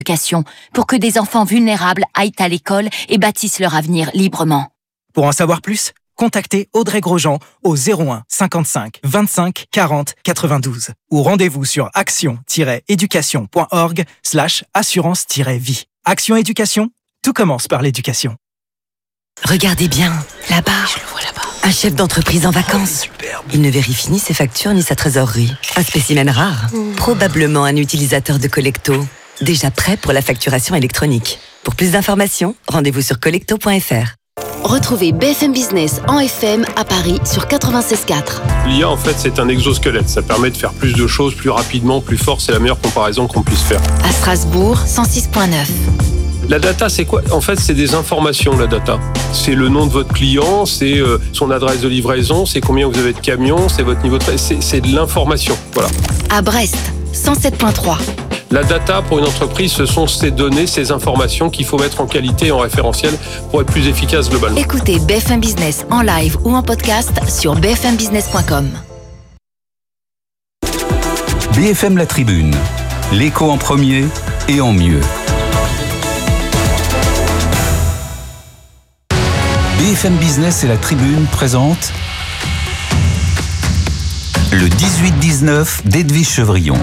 Éducation pour que des enfants vulnérables aillent à l'école et bâtissent leur avenir librement. Pour en savoir plus, contactez Audrey Grosjean au 01 55 25 40 92 ou rendez-vous sur action-éducation.org/assurance-vie. Action Éducation, tout commence par l'éducation. Regardez bien, là-bas. Je le vois là-bas. Un chef d'entreprise en vacances. Il ne vérifie ni ses factures ni sa trésorerie. Un spécimen rare. Probablement un utilisateur de Collecto. Déjà prêt pour la facturation électronique. Pour plus d'informations, rendez-vous sur collecto.fr. Retrouvez BFM Business en FM à Paris sur 96.4. L'IA, en fait, c'est un exosquelette. Ça permet de faire plus de choses plus rapidement, plus fort. C'est la meilleure comparaison qu'on puisse faire. À Strasbourg, 106.9. La data, c'est quoi ? En fait, c'est des informations, la data. C'est le nom de votre client, c'est son adresse de livraison, c'est combien vous avez de camions, c'est votre niveau de... C'est de l'information, voilà. À Brest, 107.3. La data, pour une entreprise, ce sont ces données, ces informations qu'il faut mettre en qualité et en référentiel pour être plus efficace globalement. Écoutez BFM Business en live ou en podcast sur bfmbusiness.com. BFM La Tribune, l'écho en premier et en mieux. BFM Business et La Tribune présentent le 18-19 d'Edwige Chevrillon.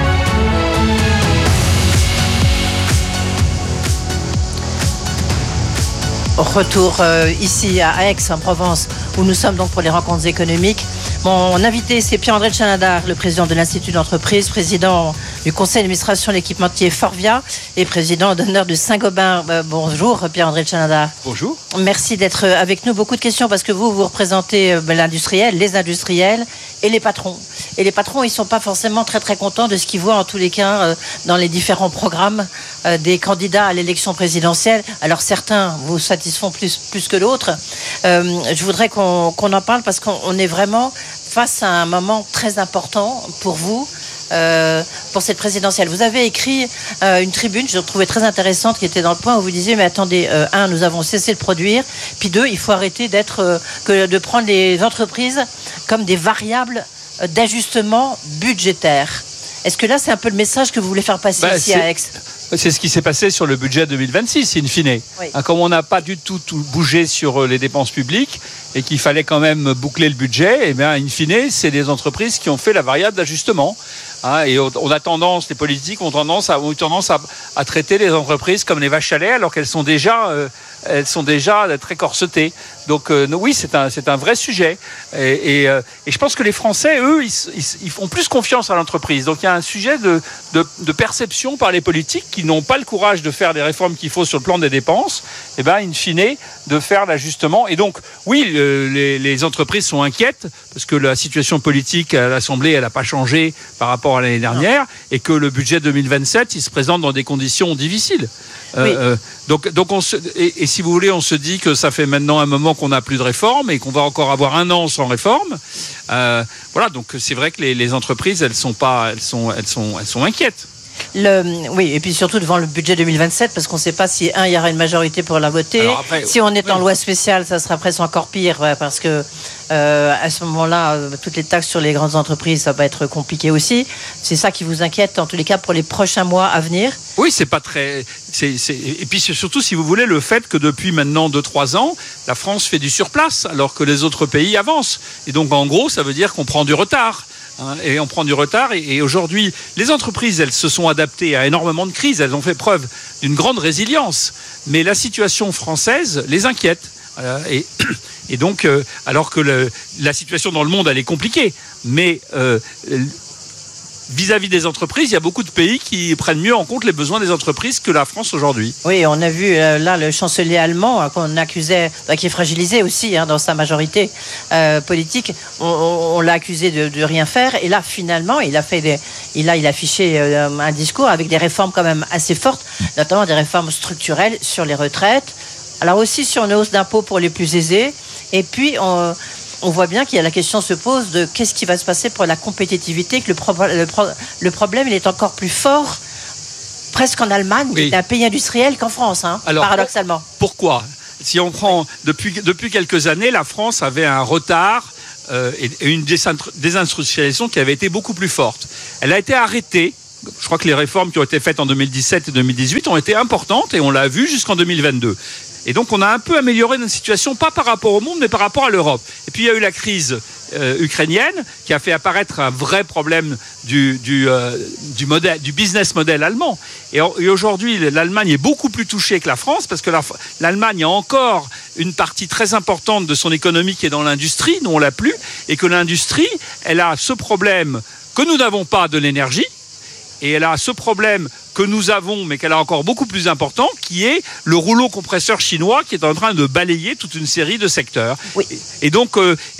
Retour ici à Aix, en Provence, où nous sommes donc pour les rencontres économiques. Mon invité, c'est Pierre-André Tchanadar, le président de l'Institut d'entreprise, président du conseil d'administration de l'équipementier Forvia et président d'honneur de Saint-Gobain. Bonjour Pierre-André Tchanadar. Bonjour. Merci d'être avec nous. Beaucoup de questions parce que vous représentez l'industriel, les industriels et les patrons. Et les patrons, ils ne sont pas forcément très très contents de ce qu'ils voient en tous les cas dans les différents programmes des candidats à l'élection présidentielle. Alors certains vous satisfont plus que l'autre. Je voudrais qu'on en parle parce qu'on est vraiment face à un moment très important pour vous, pour cette présidentielle. Vous avez écrit une tribune, je l'ai trouvée très intéressante, qui était dans le Point, où vous disiez, mais attendez, un, nous avons cessé de produire, puis deux, il faut arrêter de prendre les entreprises comme des variables d'ajustement budgétaire. Est-ce que là, c'est un peu le message que vous voulez faire passer ici à Aix ? C'est ce qui s'est passé sur le budget 2026, in fine. Oui. Comme on n'a pas du tout bougé sur les dépenses publiques et qu'il fallait quand même boucler le budget, eh bien, in fine, c'est des entreprises qui ont fait la variable d'ajustement. Et on a tendance, les politiques ont eu tendance à traiter les entreprises comme les vaches à lait alors qu'elles sont déjà très corsetées. Donc oui, c'est un vrai sujet. Et je pense que les Français, eux, ils font plus confiance à l'entreprise. Donc il y a un sujet de perception par les politiques qui n'ont pas le courage de faire les réformes qu'il faut sur le plan des dépenses, et ben in fine, de faire l'ajustement. Et donc oui, les entreprises sont inquiètes parce que la situation politique à l'Assemblée, elle n'a pas changé par rapport à l'année dernière, et que le budget 2027, il se présente dans des conditions difficiles. Oui. Donc et si vous voulez, on se dit que ça fait maintenant un moment qu'on n'a plus de réforme et qu'on va encore avoir un an sans réforme. Voilà, donc c'est vrai que les entreprises, elles sont inquiètes. Oui, et puis surtout devant le budget 2027, parce qu'on ne sait pas si il y aura une majorité pour la voter. Après, si on est en loi spéciale, ça sera presque encore pire, parce que à ce moment-là, toutes les taxes sur les grandes entreprises, ça va être compliqué aussi. C'est ça qui vous inquiète, en tous les cas, pour les prochains mois à venir ? Oui, c'est pas très... Et puis c'est surtout, si vous voulez, le fait que depuis maintenant 2-3 ans, la France fait du surplace, alors que les autres pays avancent. Et donc, en gros, ça veut dire qu'on prend du retard. Et on prend du retard. Et aujourd'hui, les entreprises, elles se sont adaptées à énormément de crises. Elles ont fait preuve d'une grande résilience. Mais la situation française les inquiète. Et donc, alors que la situation dans le monde, elle est compliquée. Mais vis-à-vis des entreprises, il y a beaucoup de pays qui prennent mieux en compte les besoins des entreprises que la France aujourd'hui. Oui, on a vu là le chancelier allemand qu'on accusait, qui est fragilisé aussi dans sa majorité politique. On l'a accusé de rien faire, et là finalement il a affiché un discours avec des réformes quand même assez fortes, notamment des réformes structurelles sur les retraites. Alors aussi sur une hausse d'impôts pour les plus aisés, et puis on voit bien qu'il y a la question se pose de qu'est-ce qui va se passer pour la compétitivité, que le problème il est encore plus fort presque en Allemagne, qui est un pays industriel, qu'en France, alors, paradoxalement. Pourquoi ? Si on prend depuis quelques années, la France avait un retard et une désindustrialisation qui avait été beaucoup plus forte. Elle a été arrêtée je crois que les réformes qui ont été faites en 2017 et 2018 ont été importantes et on l'a vu jusqu'en 2022. Et donc on a un peu amélioré notre situation, pas par rapport au monde, mais par rapport à l'Europe. Et puis il y a eu la crise ukrainienne qui a fait apparaître un vrai problème du business model allemand. Et aujourd'hui, l'Allemagne est beaucoup plus touchée que la France parce que l'Allemagne a encore une partie très importante de son économie qui est dans l'industrie, nous on l'a plus, et que l'industrie, elle a ce problème que nous n'avons pas de l'énergie, et elle a ce problème que nous avons, mais qu'elle a encore beaucoup plus important, qui est le rouleau compresseur chinois qui est en train de balayer toute une série de secteurs. Oui. Et donc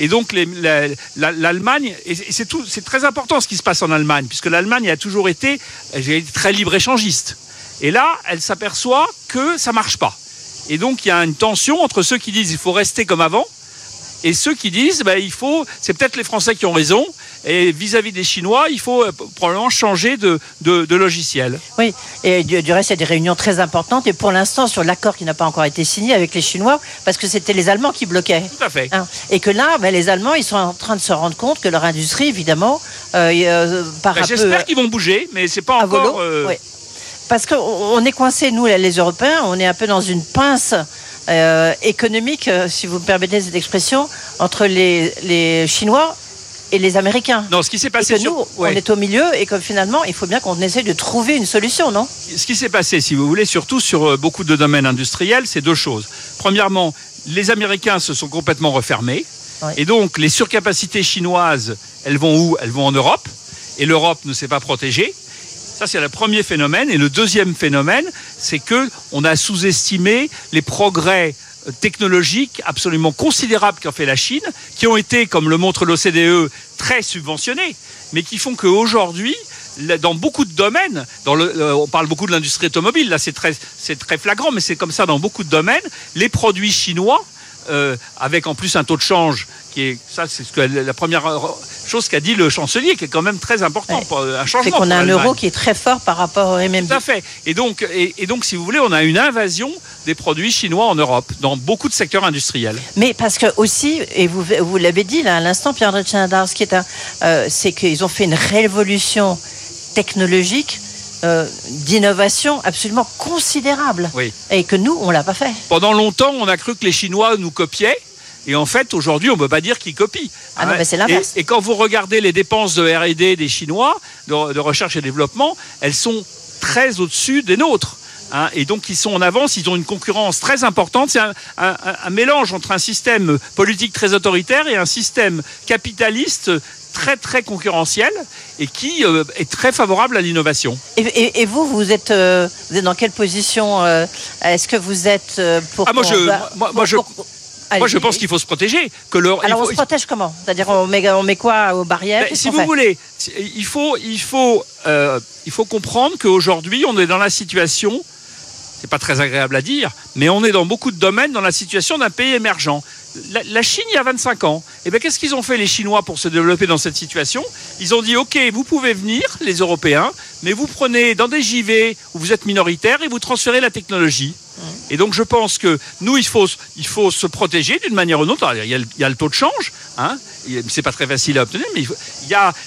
l'Allemagne, et c'est très important ce qui se passe en Allemagne, puisque l'Allemagne a toujours été très libre-échangiste. Et là, elle s'aperçoit que ça ne marche pas. Et donc, il y a une tension entre ceux qui disent qu'il faut rester comme avant, et ceux qui disent c'est peut-être les Français qui ont raison, et vis-à-vis des Chinois, il faut probablement changer de logiciel. Oui, et du reste, il y a des réunions très importantes, et pour l'instant, sur l'accord qui n'a pas encore été signé avec les Chinois, parce que c'était les Allemands qui bloquaient. Tout à fait. Et que là, les Allemands, ils sont en train de se rendre compte que leur industrie, évidemment, j'espère qu'ils vont bouger, mais c'est pas encore... Oui. Parce qu'on est coincés, nous, les Européens, on est un peu dans une pince économique, si vous me permettez cette expression, entre les Chinois et les Américains. Non, ce qui s'est passé... Et que nous, on est au milieu et que finalement, il faut bien qu'on essaie de trouver une solution, non ? Ce qui s'est passé, si vous voulez, surtout sur beaucoup de domaines industriels, c'est deux choses. Premièrement, les Américains se sont complètement refermés. Oui. Et donc, les surcapacités chinoises, elles vont où ? Elles vont en Europe. Et l'Europe ne s'est pas protégée. Ça, c'est le premier phénomène. Et le deuxième phénomène, c'est qu'on a sous-estimé les progrès technologiques absolument considérables qu'a fait la Chine, qui ont été, comme le montre l'OCDE, très subventionnés, mais qui font qu'aujourd'hui, dans beaucoup de domaines, on parle beaucoup de l'industrie automobile, là c'est très flagrant, mais c'est comme ça dans beaucoup de domaines, les produits chinois, avec en plus un taux de change c'est la première chose qu'a dit le chancelier, qui est quand même très important pour un changement. C'est qu'on a un euro qui est très fort par rapport au RMB. Tout à fait. Et donc, si vous voulez, on a une invasion des produits chinois en Europe, dans beaucoup de secteurs industriels. Mais parce que aussi, et vous l'avez dit là à l'instant, Pierre Chandar, ce qui est c'est qu'ils ont fait une révolution technologique, d'innovation absolument considérable. Oui. Et que nous, on l'a pas fait. Pendant longtemps, on a cru que les Chinois nous copiaient. Et en fait, aujourd'hui, on ne peut pas dire qu'ils copient. Ah non, mais c'est l'inverse. Et quand vous regardez les dépenses de R&D des Chinois, de recherche et développement, elles sont très au-dessus des nôtres. Et donc, ils sont en avance, ils ont une concurrence très importante. C'est un mélange entre un système politique très autoritaire et un système capitaliste très, très concurrentiel et qui est très favorable à l'innovation. Et vous êtes dans quelle position ? Est-ce que vous êtes pour... Moi, je pense qu'il faut se protéger. Alors, on se protège comment ? C'est-à-dire, on met quoi aux barrières ? Si vous voulez, il faut comprendre qu'aujourd'hui, on est dans la situation, c'est pas très agréable à dire, mais on est dans beaucoup de domaines dans la situation d'un pays émergent. La Chine, il y a 25 ans, qu'est-ce qu'ils ont fait les Chinois pour se développer dans cette situation ? Ils ont dit, OK, vous pouvez venir, les Européens, mais vous prenez dans des JV où vous êtes minoritaires et vous transférez la technologie. Et donc je pense que nous, il faut se protéger d'une manière ou d'une autre. Alors, il y a le taux de change, c'est pas très facile à obtenir, mais il y a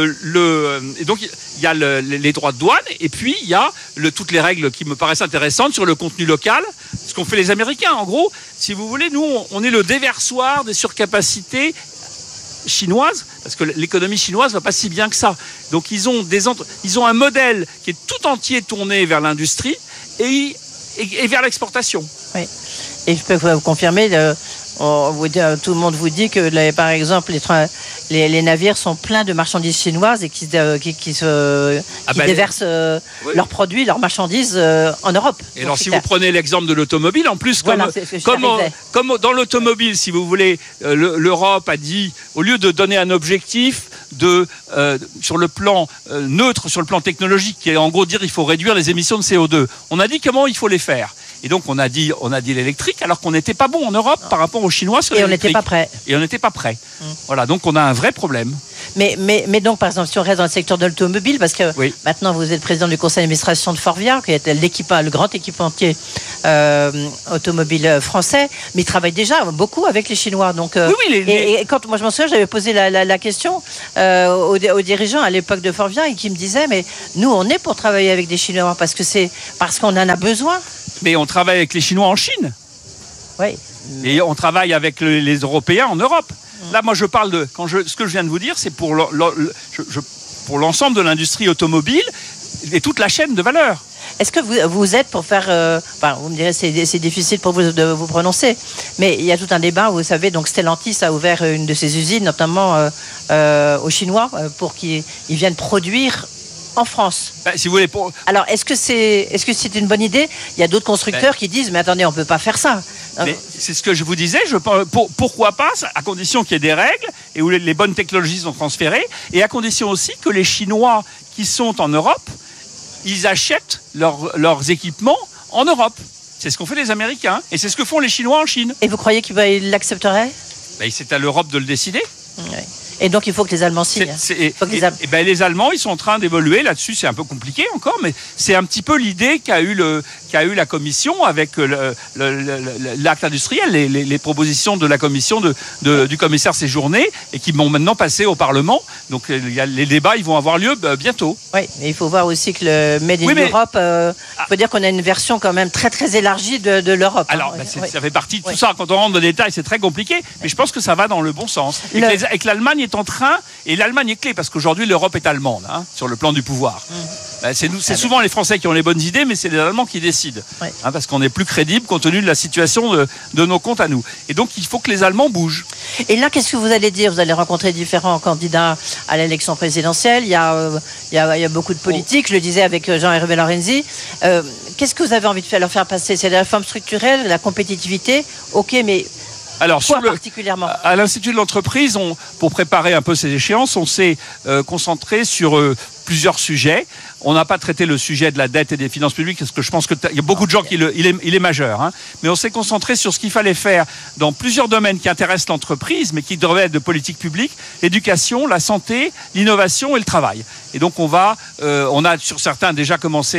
les droits de douane, et puis il y a toutes les règles qui me paraissent intéressantes sur le contenu local, ce qu'ont fait les Américains. En gros, si vous voulez, nous, on est le déversoir des surcapacités chinoises, parce que l'économie chinoise va pas si bien que ça. Donc ils ont un modèle qui est tout entier tourné vers l'industrie et vers l'exportation. Oui. Et je peux vous confirmer, tout le monde vous dit que, par exemple, les navires sont pleins de marchandises chinoises et qui déversent leurs produits, leurs marchandises en Europe. Et alors, si vous prenez l'exemple de l'automobile, en plus, comme dans l'automobile, si vous voulez, l'Europe a dit, au lieu de donner un objectif sur le plan neutre, sur le plan technologique, qui est en gros dire il faut réduire les émissions de CO2, on a dit comment il faut les faire. Et donc on a dit l'électrique, alors qu'on n'était pas bon en Europe par rapport aux Chinois sur l'électrique. Et on n'était pas prêt. Voilà, donc on a un vrai problème. Mais donc, par exemple, si on reste dans le secteur de l'automobile, parce que maintenant vous êtes président du conseil d'administration de Forvia, qui est le grand équipementier automobiles français, mais ils travaillent déjà beaucoup avec les Chinois. Donc, Et quand moi je m'en souviens, j'avais posé la question aux dirigeants à l'époque de Forvia et qui me disaient mais nous on est pour travailler avec des Chinois parce qu'on en a besoin. Mais on travaille avec les Chinois en Chine. Oui. Et on travaille avec les Européens en Europe. Là, moi, je parle ce que je viens de vous dire, c'est pour l'ensemble de l'industrie automobile et toute la chaîne de valeur. Est-ce que vous êtes pour faire... vous me direz c'est difficile pour vous de vous prononcer, mais il y a tout un débat, vous savez, donc Stellantis a ouvert une de ses usines, notamment aux Chinois, pour qu'ils viennent produire en France. Si vous voulez, Alors, est-ce que c'est une bonne idée ? Il y a d'autres constructeurs qui disent, mais attendez, on ne peut pas faire ça. Mais c'est ce que je vous disais, pourquoi pas, à condition qu'il y ait des règles et où les bonnes technologies sont transférées, et à condition aussi que les Chinois qui sont en Europe, ils achètent leurs équipements en Europe. C'est ce qu'ont fait les Américains, et c'est ce que font les Chinois en Chine. Et vous croyez qu'ils l'accepteraient ? C'est à l'Europe de le décider. Oui. Et donc, il faut que les Allemands signent. Les Allemands, ils sont en train d'évoluer là-dessus. C'est un peu compliqué encore, mais c'est un petit peu l'idée qu'a eu la Commission avec l'acte industriel, les propositions de la Commission du commissaire Séjourné, et qui vont maintenant passer au Parlement. Donc, les débats, ils vont avoir lieu bientôt. Oui, mais il faut voir aussi que le Made in Europe, il faut dire qu'on a une version quand même très, très élargie de l'Europe. Alors, ça fait partie de tout ça. Quand on rentre dans les détails, c'est très compliqué, mais je pense que ça va dans le bon sens. Et que l'Allemagne est en train, et l'Allemagne est clé, parce qu'aujourd'hui l'Europe est allemande, sur le plan du pouvoir. C'est souvent les Français qui ont les bonnes idées, mais c'est les Allemands qui décident, parce qu'on est plus crédible compte tenu de la situation de nos comptes à nous. Et donc il faut que les Allemands bougent. Et là, qu'est-ce que vous allez dire ? Vous allez rencontrer différents candidats à l'élection présidentielle. Il y a beaucoup de politiques. Je le disais avec Jean-Hervé Lorenzi. Qu'est-ce que vous avez envie de leur faire passer ? C'est la réforme structurelle, la compétitivité. Ok, mais alors, particulièrement à l'Institut de l'entreprise, pour préparer un peu ces échéances, on s'est concentré sur plusieurs sujets. On n'a pas traité le sujet de la dette et des finances publiques, parce que je pense qu'il y a beaucoup de gens il est majeur. Mais on s'est concentré sur ce qu'il fallait faire dans plusieurs domaines qui intéressent l'entreprise, mais qui devraient être de politique publique: l'éducation, la santé, l'innovation et le travail. Et donc on a sur certains déjà commencé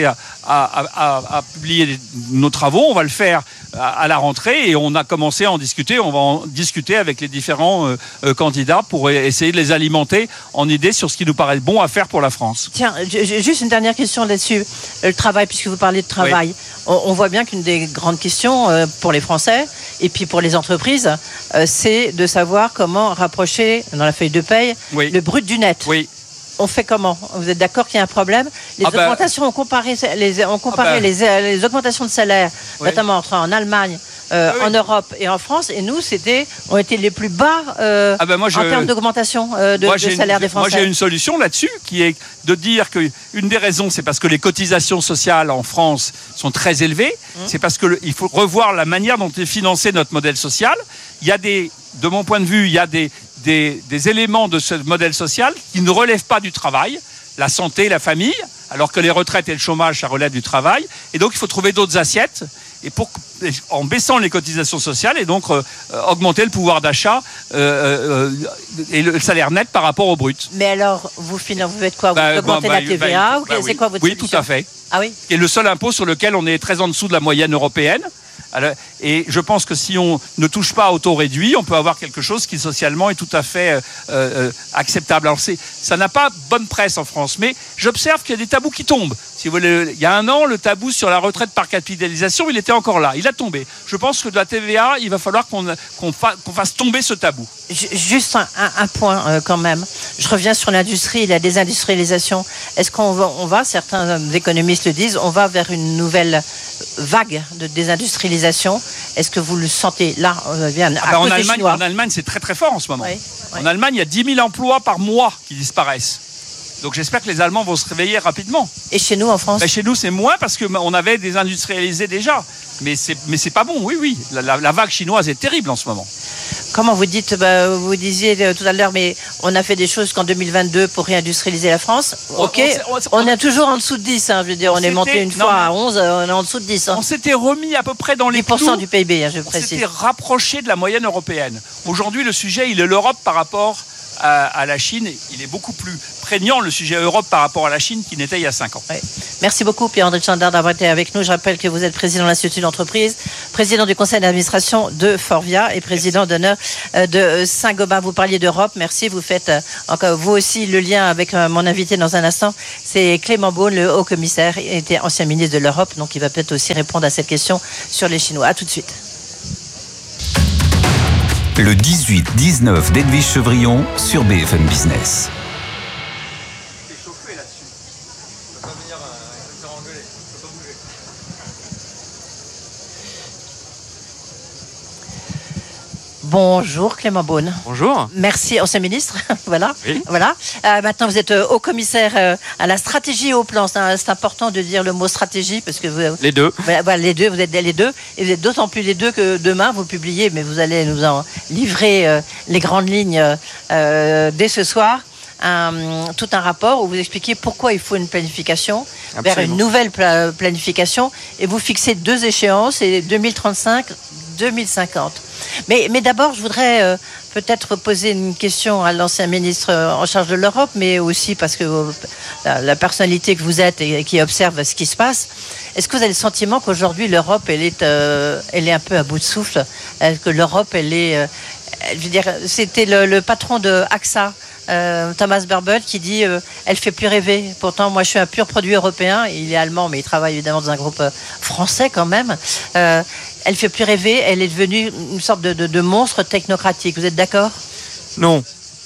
à publier nos travaux. On va le faire à la rentrée, et on a commencé à en discuter. On va en discuter avec les différents candidats pour essayer de les alimenter en idées sur ce qui nous paraît bon à faire pour la France. Tiens, juste une dernière question là-dessus. Le travail, puisque vous parlez de travail. Oui. On voit bien qu'une des grandes questions pour les Français et puis pour les entreprises, c'est de savoir comment rapprocher, dans la feuille de paye, le brut du net. Oui. On fait comment ? Vous êtes d'accord qu'il y a un problème ? Les augmentations, on comparé les augmentations de salaire, notamment en Allemagne, en Europe et en France, et nous, ont été les plus bas en termes d'augmentation de salaire des Français. Moi, j'ai une solution là-dessus, qui est de dire qu'une des raisons, c'est parce que les cotisations sociales en France sont très élevées. C'est parce qu'il faut revoir la manière dont est financé notre modèle social. Il y a de mon point de vue, il y a des éléments de ce modèle social qui ne relèvent pas du travail, la santé, la famille, alors que les retraites et le chômage, ça relève du travail. Et donc, il faut trouver d'autres assiettes, en baissant les cotisations sociales, et donc augmenter le pouvoir d'achat et le salaire net par rapport au brut. Mais alors, vous faites quoi ? Vous augmentez la TVA c'est quoi votre solution ? Oui, tout à fait. Ah oui ? C'est le seul impôt sur lequel on est très en dessous de la moyenne européenne. Alors, et je pense que si on ne touche pas au taux réduit, on peut avoir quelque chose qui socialement est tout à fait acceptable. Alors ça n'a pas bonne presse en France, mais j'observe qu'il y a des tabous qui tombent. Si vous voulez, il y a un an, le tabou sur la retraite par capitalisation, il était encore là, il a tombé. Je pense que de la TVA, il va falloir qu'on fasse tomber ce tabou. Juste un point quand même. Je reviens sur l'industrie et la désindustrialisation. Est-ce qu'on va, certains économistes le disent, on va vers une nouvelle vague de désindustrialisation. Est-ce que vous le sentez là en Allemagne, c'est très très fort en ce moment. Oui. En Allemagne, il y a 10 000 emplois par mois qui disparaissent. Donc j'espère que les Allemands vont se réveiller rapidement. Et chez nous en France ? Chez nous, c'est moins parce qu'on avait désindustrialisé déjà. Mais c'est pas bon, oui. La vague chinoise est terrible en ce moment. Comment vous dites, vous disiez tout à l'heure, mais on a fait des choses qu'en 2022 pour réindustrialiser la France. Ok, on est toujours en dessous de 10. Je veux dire, on est monté une fois à 11, on est en dessous de 10. On s'était remis à peu près dans les 10% du PIB, je précise. On s'était rapproché de la moyenne européenne. Aujourd'hui, le sujet, il est l'Europe par rapport à la Chine. Il est beaucoup plus prégnant, le sujet Europe, par rapport à la Chine, qu'il n'était il y a 5 ans. Oui. Merci beaucoup, Pierre-André Chandard, d'avoir été avec nous. Je rappelle que vous êtes président de l'Institut d'entreprise, président du conseil d'administration de Forvia et président d'honneur de Saint-Gobain. Vous parliez d'Europe. Merci. Vous faites encore vous aussi le lien avec mon invité dans un instant. C'est Clément Beaune, le haut commissaire, il était ancien ministre de l'Europe, donc il va peut-être aussi répondre à cette question sur les Chinois. À tout de suite. Le 18-19 d'Edwige Chevrillon sur BFM Business. Bonjour Clément Beaune. Bonjour. Merci, ancien ministre. Voilà. Oui. Voilà. Maintenant, vous êtes haut commissaire à la stratégie et au plan. C'est important de dire le mot stratégie parce que vous. Les deux. Voilà, les deux. Vous êtes les deux. Et vous êtes d'autant plus les deux que demain, vous publiez, mais vous allez nous en livrer les grandes lignes dès ce soir. Tout un rapport où vous expliquez pourquoi il faut une planification. Absolument. Vers une nouvelle planification. Et vous fixez 2 échéances, c'est 2035, 2050. Mais d'abord, je voudrais peut-être poser une question à l'ancien ministre en charge de l'Europe, mais aussi parce que la personnalité que vous êtes et qui observe ce qui se passe, est-ce que vous avez le sentiment qu'aujourd'hui l'Europe elle est un peu à bout de souffle, que l'Europe je veux dire, c'était le patron de AXA, Thomas Burbel, qui dit elle fait plus rêver. Pourtant, moi, je suis un pur produit européen. Il est allemand, mais il travaille évidemment dans un groupe français quand même. Elle fait plus rêver. Elle est devenue une sorte de monstre technocratique. Vous êtes d'accord ? Non.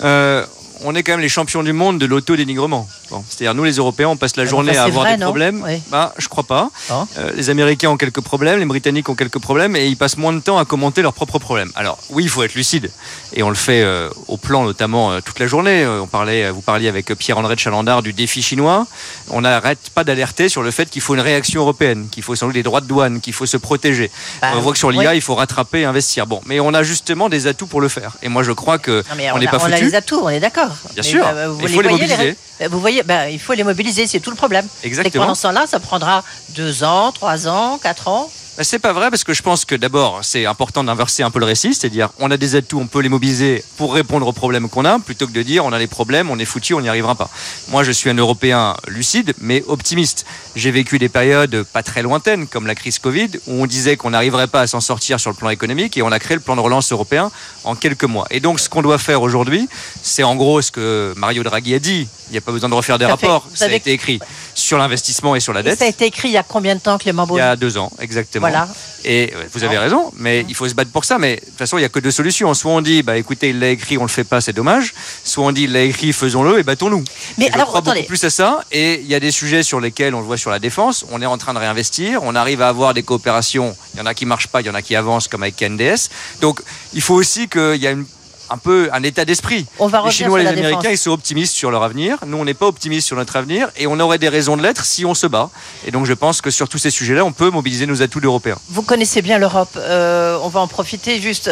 On est quand même les champions du monde de l'auto-dénigrement. Bon, c'est-à-dire, nous, les Européens, on passe la journée à avoir des problèmes. Oui. Je crois pas. Oh. Les Américains ont quelques problèmes, les Britanniques ont quelques problèmes, et ils passent moins de temps à commenter leurs propres problèmes. Alors, oui, il faut être lucide. Et on le fait au plan, notamment, toute la journée. Vous parliez avec Pierre-André Chandard du défi chinois. On n'arrête pas d'alerter sur le fait qu'il faut une réaction européenne, qu'il faut sans doute des droits de douane, qu'il faut se protéger. On voit que sur l'IA, il faut rattraper et investir. Bon, mais on a justement des atouts pour le faire. Et moi, je crois que on n'est pas foutu. On a les atouts, on est d'accord. Bien sûr, il faut les mobiliser. Vous voyez, il faut les mobiliser, c'est tout le problème. Exactement. Pendant ce temps-là, ça prendra 2 ans, 3 ans, 4 ans. C'est pas vrai, parce que je pense que d'abord c'est important d'inverser un peu le récit, c'est-à-dire on a des atouts, on peut les mobiliser pour répondre aux problèmes qu'on a, plutôt que de dire on a les problèmes, on est foutu, on n'y arrivera pas. Moi je suis un Européen lucide mais optimiste. J'ai vécu des périodes pas très lointaines comme la crise Covid où on disait qu'on n'arriverait pas à s'en sortir sur le plan économique et on a créé le plan de relance européen en quelques mois. Et donc ce qu'on doit faire aujourd'hui, c'est en gros ce que Mario Draghi a dit. Il n'y a pas besoin de refaire des rapports, ça a été écrit sur l'investissement et sur la dette. Ça a été écrit il y a combien de temps, Clément Beaune ? Il y a 2 ans, exactement. Voilà. Et vous avez raison, mais il faut se battre pour ça. Mais de toute façon, il n'y a que 2 solutions. Soit on dit, écoutez, il l'a écrit, on ne le fait pas, c'est dommage. Soit on dit, il l'a écrit, faisons-le et battons-nous. Mais alors, je crois beaucoup plus à ça. Et il y a des sujets sur lesquels, on le voit sur la défense, on est en train de réinvestir. On arrive à avoir des coopérations. Il y en a qui ne marchent pas, il y en a qui avancent, comme avec KNDS. Donc, il faut aussi qu'il y ait un peu un état d'esprit. Les Chinois et les Américains, ils sont optimistes sur leur avenir. Nous, on n'est pas optimistes sur notre avenir et on aurait des raisons de l'être si on se bat. Et donc, je pense que sur tous ces sujets-là, on peut mobiliser nos atouts d'Européens. Vous connaissez bien l'Europe. On va en profiter juste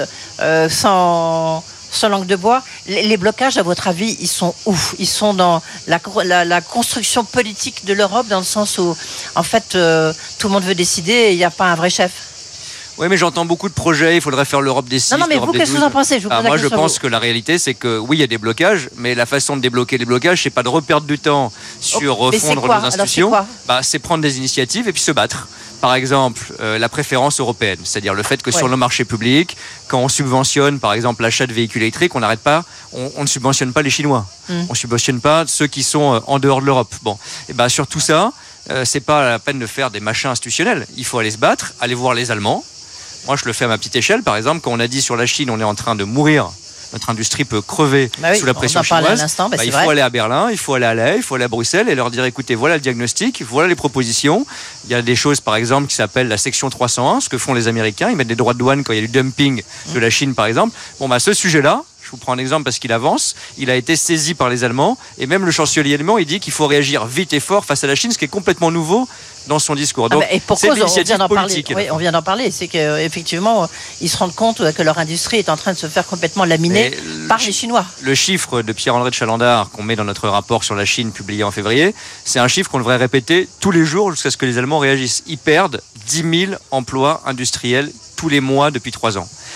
sans langue de bois. Les blocages, à votre avis, ils sont où ? Ils sont dans la construction politique de l'Europe, dans le sens où, en fait, tout le monde veut décider et il n'y a pas un vrai chef. Oui, mais j'entends beaucoup de projets, il faudrait faire l'Europe des 6. Non, mais vous, qu'est-ce que vous en pensez ? Moi, je pense que la réalité, c'est que oui, il y a des blocages, mais la façon de débloquer les blocages, c'est pas de reperdre du temps sur refondre nos institutions. C'est prendre des initiatives et puis se battre. Par exemple, la préférence européenne, c'est-à-dire le fait que sur nos marchés publics, quand on subventionne, par exemple, l'achat de véhicules électriques, on n'arrête pas, on ne subventionne pas les Chinois, on ne subventionne pas ceux qui sont en dehors de l'Europe. Bon, et sur tout ça, c'est pas la peine de faire des machins institutionnels. Il faut aller se battre, aller voir les Allemands. Moi, je le fais à ma petite échelle. Par exemple, quand on a dit sur la Chine, on est en train de mourir, notre industrie peut crever sous la pression chinoise, il faut aller à Berlin, il faut aller à La Haye, il faut aller à Bruxelles et leur dire, écoutez, voilà le diagnostic, voilà les propositions. Il y a des choses, par exemple, qui s'appellent la section 301, ce que font les Américains. Ils mettent des droits de douane quand il y a du dumping de la Chine, par exemple. Ce sujet-là, je vous prends un exemple parce qu'il avance, il a été saisi par les Allemands et même le chancelier allemand, il dit qu'il faut réagir vite et fort face à la Chine, ce qui est complètement nouveau dans son discours. Donc, et pourquoi on vient d'en parler, c'est qu'effectivement, ils se rendent compte que leur industrie est en train de se faire complètement laminer par les Chinois. Le chiffre de Pierre-André Chandard qu'on met dans notre rapport sur la Chine publié en février, c'est un chiffre qu'on devrait répéter tous les jours jusqu'à ce que les Allemands réagissent. Ils perdent 10 000 emplois industriels tous les mois depuis 3 ans.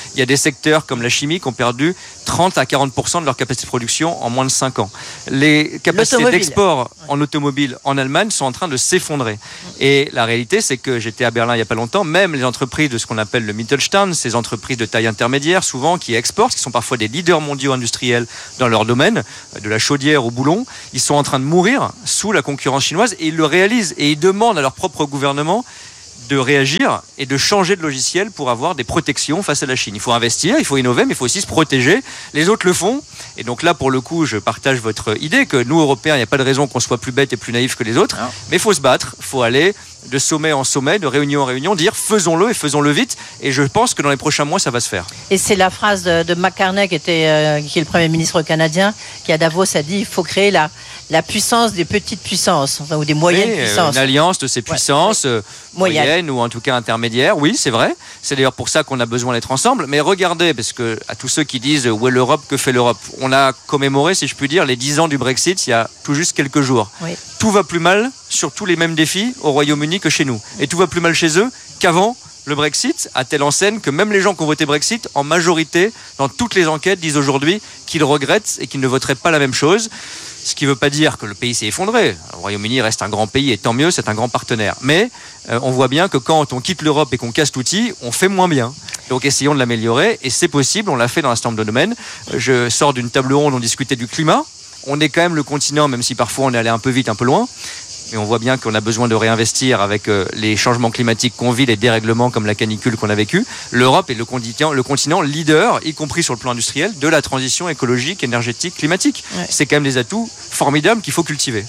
Il y a des secteurs comme la chimie qui ont perdu 30 à 40% de leur capacité de production en moins de 5 ans. Les capacités d'export en automobile en Allemagne sont en train de s'effondrer. Et la réalité, c'est que j'étais à Berlin il n'y a pas longtemps, même les entreprises de ce qu'on appelle le Mittelstand, ces entreprises de taille intermédiaire, souvent qui exportent, qui sont parfois des leaders mondiaux industriels dans leur domaine, de la chaudière au boulon, ils sont en train de mourir sous la concurrence chinoise et ils le réalisent. Et ils demandent à leur propre gouvernement de réagir et de changer de logiciel pour avoir des protections face à la Chine. Il faut investir, il faut innover, mais il faut aussi se protéger. Les autres le font. Et donc là, pour le coup, je partage votre idée que nous, Européens, il n'y a pas de raison qu'on soit plus bêtes et plus naïfs que les autres. Non. Mais il faut se battre, il faut aller de sommet en sommet, de réunion en réunion, dire faisons-le et faisons-le vite. Et je pense que dans les prochains mois, ça va se faire. Et c'est la phrase de McCartney, qui est le Premier ministre canadien, qui à Davos a dit il faut créer la puissance des petites puissances, enfin, ou des moyennes puissances. Une alliance de ces puissances moyennes ou en tout cas intermédiaires. Oui, c'est vrai. C'est d'ailleurs pour ça qu'on a besoin d'être ensemble. Mais regardez, parce que à tous ceux qui disent où est l'Europe, que fait l'Europe, on a commémoré, si je puis dire, les 10 ans du Brexit il y a tout juste quelques jours. Oui. Tout va plus mal sur tous les mêmes défis au Royaume-Uni que chez nous. Et tout va plus mal chez eux qu'avant le Brexit, à telle enseigne que même les gens qui ont voté Brexit, en majorité, dans toutes les enquêtes, disent aujourd'hui qu'ils regrettent et qu'ils ne voteraient pas la même chose. Ce qui ne veut pas dire que le pays s'est effondré. Le Royaume-Uni reste un grand pays et tant mieux, c'est un grand partenaire. Mais on voit bien que quand on quitte l'Europe et qu'on casse l'outil, on fait moins bien. Donc essayons de l'améliorer et c'est possible, on l'a fait dans un certain nombre de domaines. Je sors d'une table ronde, on discutait du climat. On est quand même le continent, même si parfois on est allé un peu vite, un peu loin. Mais on voit bien qu'on a besoin de réinvestir avec les changements climatiques qu'on vit, les dérèglements comme la canicule qu'on a vécu. L'Europe est le continent leader, y compris sur le plan industriel, de la transition écologique, énergétique, climatique. Ouais. C'est quand même des atouts formidables qu'il faut cultiver.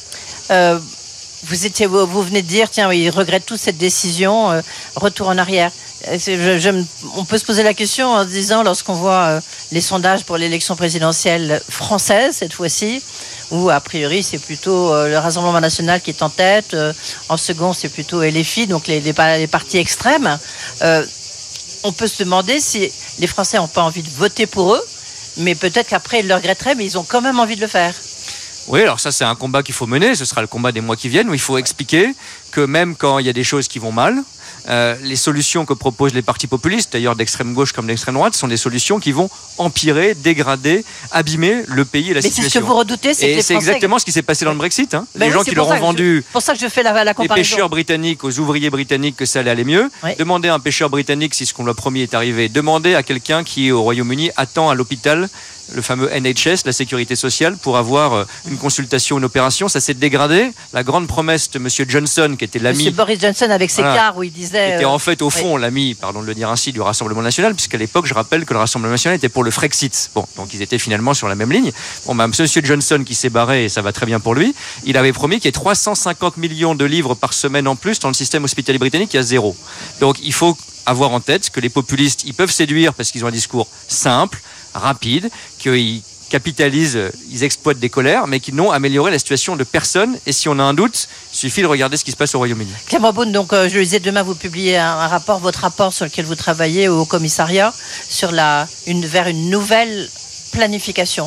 Vous venez de dire, tiens, ils regrettent tous cette décision, retour en arrière. On peut se poser la question en se disant, lorsqu'on voit les sondages pour l'élection présidentielle française, cette fois-ci, où a priori c'est plutôt le Rassemblement national qui est en tête, en second c'est plutôt LFI, donc les partis extrêmes, on peut se demander si les Français n'ont pas envie de voter pour eux, mais peut-être qu'après ils le regretteraient, mais ils ont quand même envie de le faire. Oui, alors ça c'est un combat qu'il faut mener, ce sera le combat des mois qui viennent, où il faut expliquer que même quand il y a des choses qui vont mal, les solutions que proposent les partis populistes, d'ailleurs d'extrême gauche comme d'extrême droite, sont des solutions qui vont empirer, dégrader, abîmer le pays et la situation. Mais c'est ce que vous redoutez, c'est que les Français... exactement ce qui s'est passé dans le Brexit. Hein. Les gens qui leur ont vendu, pour ça que je fais la comparaison. Les pêcheurs britanniques aux ouvriers britanniques que ça allait aller mieux. Oui. Demandez à un pêcheur britannique si ce qu'on lui a promis est arrivé. Demandez à quelqu'un qui au Royaume-Uni attend à l'hôpital le fameux NHS, la sécurité sociale, pour avoir une consultation, une opération. Ça s'est dégradé. La grande promesse de M. Johnson, qui était l'ami... M. Boris Johnson avec ses cars où il disait... était en fait, au fond, l'ami, pardon de le dire ainsi, du Rassemblement national, puisqu'à l'époque, je rappelle que le Rassemblement national était pour le Frexit. Bon, donc ils étaient finalement sur la même ligne. Bon, M. Johnson, qui s'est barré, et ça va très bien pour lui, il avait promis qu'il y ait 350 millions de livres par semaine en plus dans le système hospitalier britannique, il y a 0. Donc il faut avoir en tête que les populistes, ils peuvent séduire parce qu'ils ont un discours simple, rapide, qu'ils capitalisent, ils exploitent des colères, mais qui n'ont amélioré la situation de personne. Et si on a un doute, il suffit de regarder ce qui se passe au Royaume-Uni. Clément Beaune, donc je le disais, demain vous publiez un rapport, votre rapport sur lequel vous travaillez au commissariat, sur vers une nouvelle planification.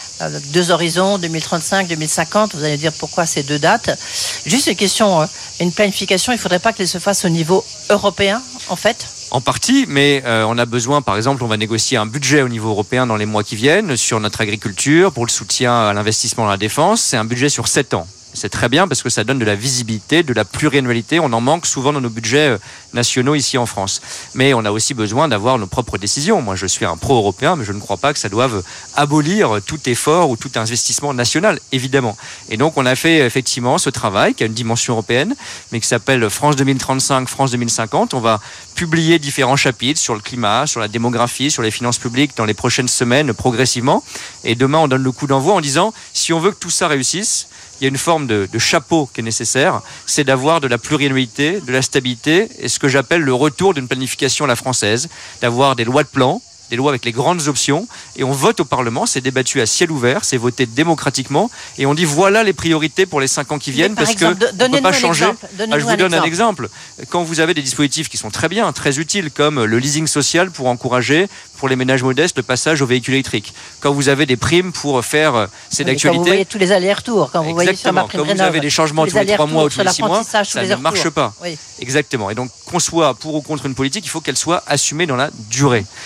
2 horizons, 2035, 2050, vous allez dire pourquoi ces 2 dates. Juste une question, une planification, il ne faudrait pas qu'elle se fasse au niveau européen, en fait ? En partie, mais on a besoin, par exemple, on va négocier un budget au niveau européen dans les mois qui viennent sur notre agriculture, pour le soutien à l'investissement dans la défense. C'est un budget sur 7 ans. C'est très bien parce que ça donne de la visibilité, de la pluriannualité. On en manque souvent dans nos budgets nationaux ici en France. Mais on a aussi besoin d'avoir nos propres décisions. Moi, je suis un pro-européen, mais je ne crois pas que ça doive abolir tout effort ou tout investissement national, évidemment. Et donc, on a fait effectivement ce travail qui a une dimension européenne, mais qui s'appelle France 2035, France 2050. On va publier différents chapitres sur le climat, sur la démographie, sur les finances publiques dans les prochaines semaines, progressivement. Et demain, on donne le coup d'envoi en disant, si on veut que tout ça réussisse, il y a une forme de chapeau qui est nécessaire, c'est d'avoir de la pluriannualité, de la stabilité, et ce que j'appelle le retour d'une planification à la française, d'avoir des lois de plan, des lois avec les grandes options, et on vote au Parlement, c'est débattu à ciel ouvert, c'est voté démocratiquement, et on dit voilà les priorités pour les 5 ans qui viennent, parce qu'on ne peut pas changer. Je vous donne un exemple. Quand vous avez des dispositifs qui sont très bien, très utiles, comme le leasing social pour encourager, pour les ménages modestes, le passage aux véhicules électriques. Quand vous avez des primes pour faire, c'est d'actualité. Quand vous voyez tous les allers-retours, quand vous voyez sur ma prime Quand vous avez des changements tous les 3 mois ou tous les 6 mois, ça ne marche pas. Oui. Exactement. Et donc, qu'on soit pour ou contre une politique, il faut qu'elle soit assumée dans la durée. Et donc,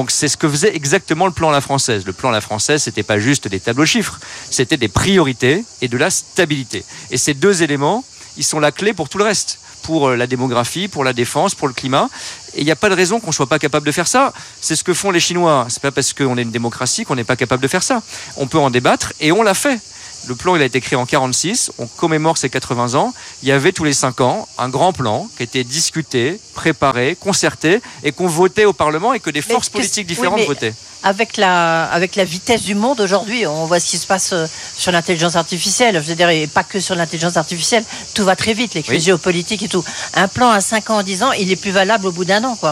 Donc c'est ce que faisait exactement le plan La Française. Le plan La Française, c'était pas juste des tableaux chiffres, c'était des priorités et de la stabilité. Et ces deux éléments, ils sont la clé pour tout le reste. Pour la démographie, pour la défense, pour le climat. Et il n'y a pas de raison qu'on ne soit pas capable de faire ça. C'est ce que font les Chinois. Ce n'est pas parce qu'on est une démocratie qu'on n'est pas capable de faire ça. On peut en débattre et on l'a fait. Le plan, il a été créé en 1946. On commémore ses 80 ans. Il y avait tous les 5 ans un grand plan qui était discuté, préparé, concerté et qu'on votait au Parlement et que des forces politiques différentes votaient. Avec la vitesse du monde aujourd'hui, on voit ce qui se passe sur l'intelligence artificielle. Je veux dire, et pas que sur l'intelligence artificielle, tout va très vite, les crises géopolitiques et tout. Un plan à 5 ans, 10 ans, il est plus valable au bout d'un an, quoi.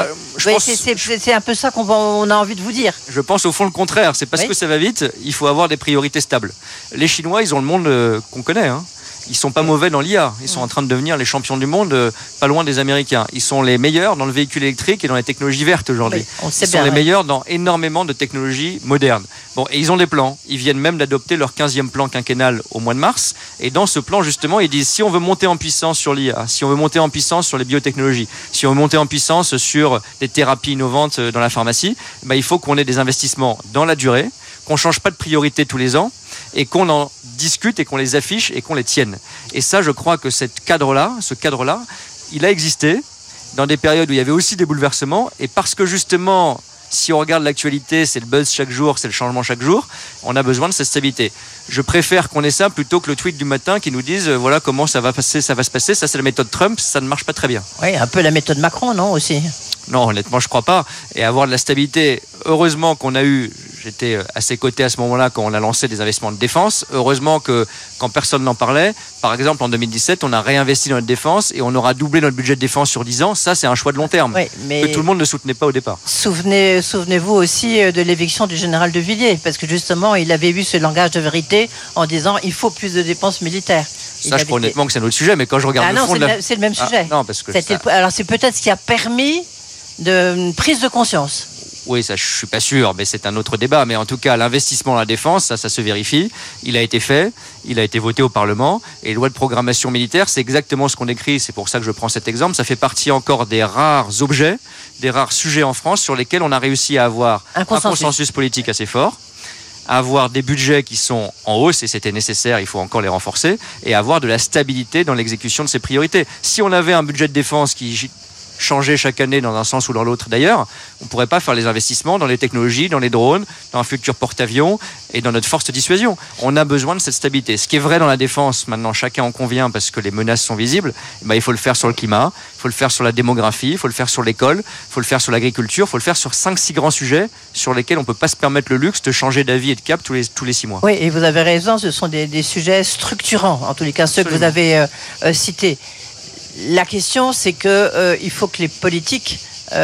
C'est un peu ça qu'on a envie de vous dire. Je pense au fond le contraire. C'est parce que ça va vite, il faut avoir des priorités stables. Les Chinois, ils ont le monde qu'on connaît, hein. Ils sont pas mauvais dans l'IA. Ils sont en train de devenir les champions du monde, pas loin des Américains. Ils sont les meilleurs dans le véhicule électrique et dans les technologies vertes aujourd'hui. Ils sont les meilleurs dans énormément de technologies modernes. Bon, et ils ont des plans. Ils viennent même d'adopter leur 15e plan quinquennal au mois de mars. Et dans ce plan, justement, ils disent si on veut monter en puissance sur l'IA, si on veut monter en puissance sur les biotechnologies, si on veut monter en puissance sur des thérapies innovantes dans la pharmacie, il faut qu'on ait des investissements dans la durée, qu'on change pas de priorité tous les ans et qu'on en discute et qu'on les affiche et qu'on les tienne. Et ça, je crois que ce cadre-là, il a existé dans des périodes où il y avait aussi des bouleversements. Et parce que justement, si on regarde l'actualité, c'est le buzz chaque jour, c'est le changement chaque jour, on a besoin de cette stabilité. Je préfère qu'on ait ça plutôt que le tweet du matin qui nous dise voilà comment ça va se passer. Ça, c'est la méthode Trump, ça ne marche pas très bien. Oui, un peu la méthode Macron, non, aussi? Non, honnêtement, je crois pas. Et avoir de la stabilité, heureusement qu'on a eu, j'étais à ses côtés à ce moment-là quand on a lancé des investissements de défense. Heureusement que quand personne n'en parlait, par exemple en 2017, on a réinvesti dans notre défense et on aura doublé notre budget de défense sur 10 ans. Ça, c'est un choix de long terme que tout le monde ne soutenait pas au départ. Souvenez-vous aussi de l'éviction du général de Villiers, parce que justement, il avait eu ce langage de vérité en disant il faut plus de dépenses militaires. Ça, je crois honnêtement que c'est un autre sujet, mais quand je regarde le fond c'est le même sujet. Non, parce que alors c'est peut-être ce qui a permis une prise de conscience. Oui, ça, je suis pas sûr, mais c'est un autre débat. Mais en tout cas, l'investissement dans la défense, ça se vérifie. Il a été fait, il a été voté au Parlement. Et loi de programmation militaire, c'est exactement ce qu'on écrit. C'est pour ça que je prends cet exemple. Ça fait partie encore des rares objets, des rares sujets en France sur lesquels on a réussi à avoir un consensus politique assez fort, à avoir des budgets qui sont en hausse, et c'était nécessaire, il faut encore les renforcer, et avoir de la stabilité dans l'exécution de ces priorités. Si on avait un budget de défense qui changer chaque année dans un sens ou dans l'autre d'ailleurs, on ne pourrait pas faire les investissements dans les technologies, dans les drones, dans un futur porte-avions et dans notre force de dissuasion. On a besoin de cette stabilité. Ce qui est vrai dans la défense, maintenant chacun en convient parce que les menaces sont visibles, il faut le faire sur le climat, il faut le faire sur la démographie, il faut le faire sur l'école, il faut le faire sur l'agriculture, il faut le faire sur 5-6 grands sujets sur lesquels on ne peut pas se permettre le luxe de changer d'avis et de cap tous les 6 mois. Oui, et vous avez raison, ce sont des sujets structurants, en tous les cas ceux que vous avez cités. La question, c'est que il faut que les politiques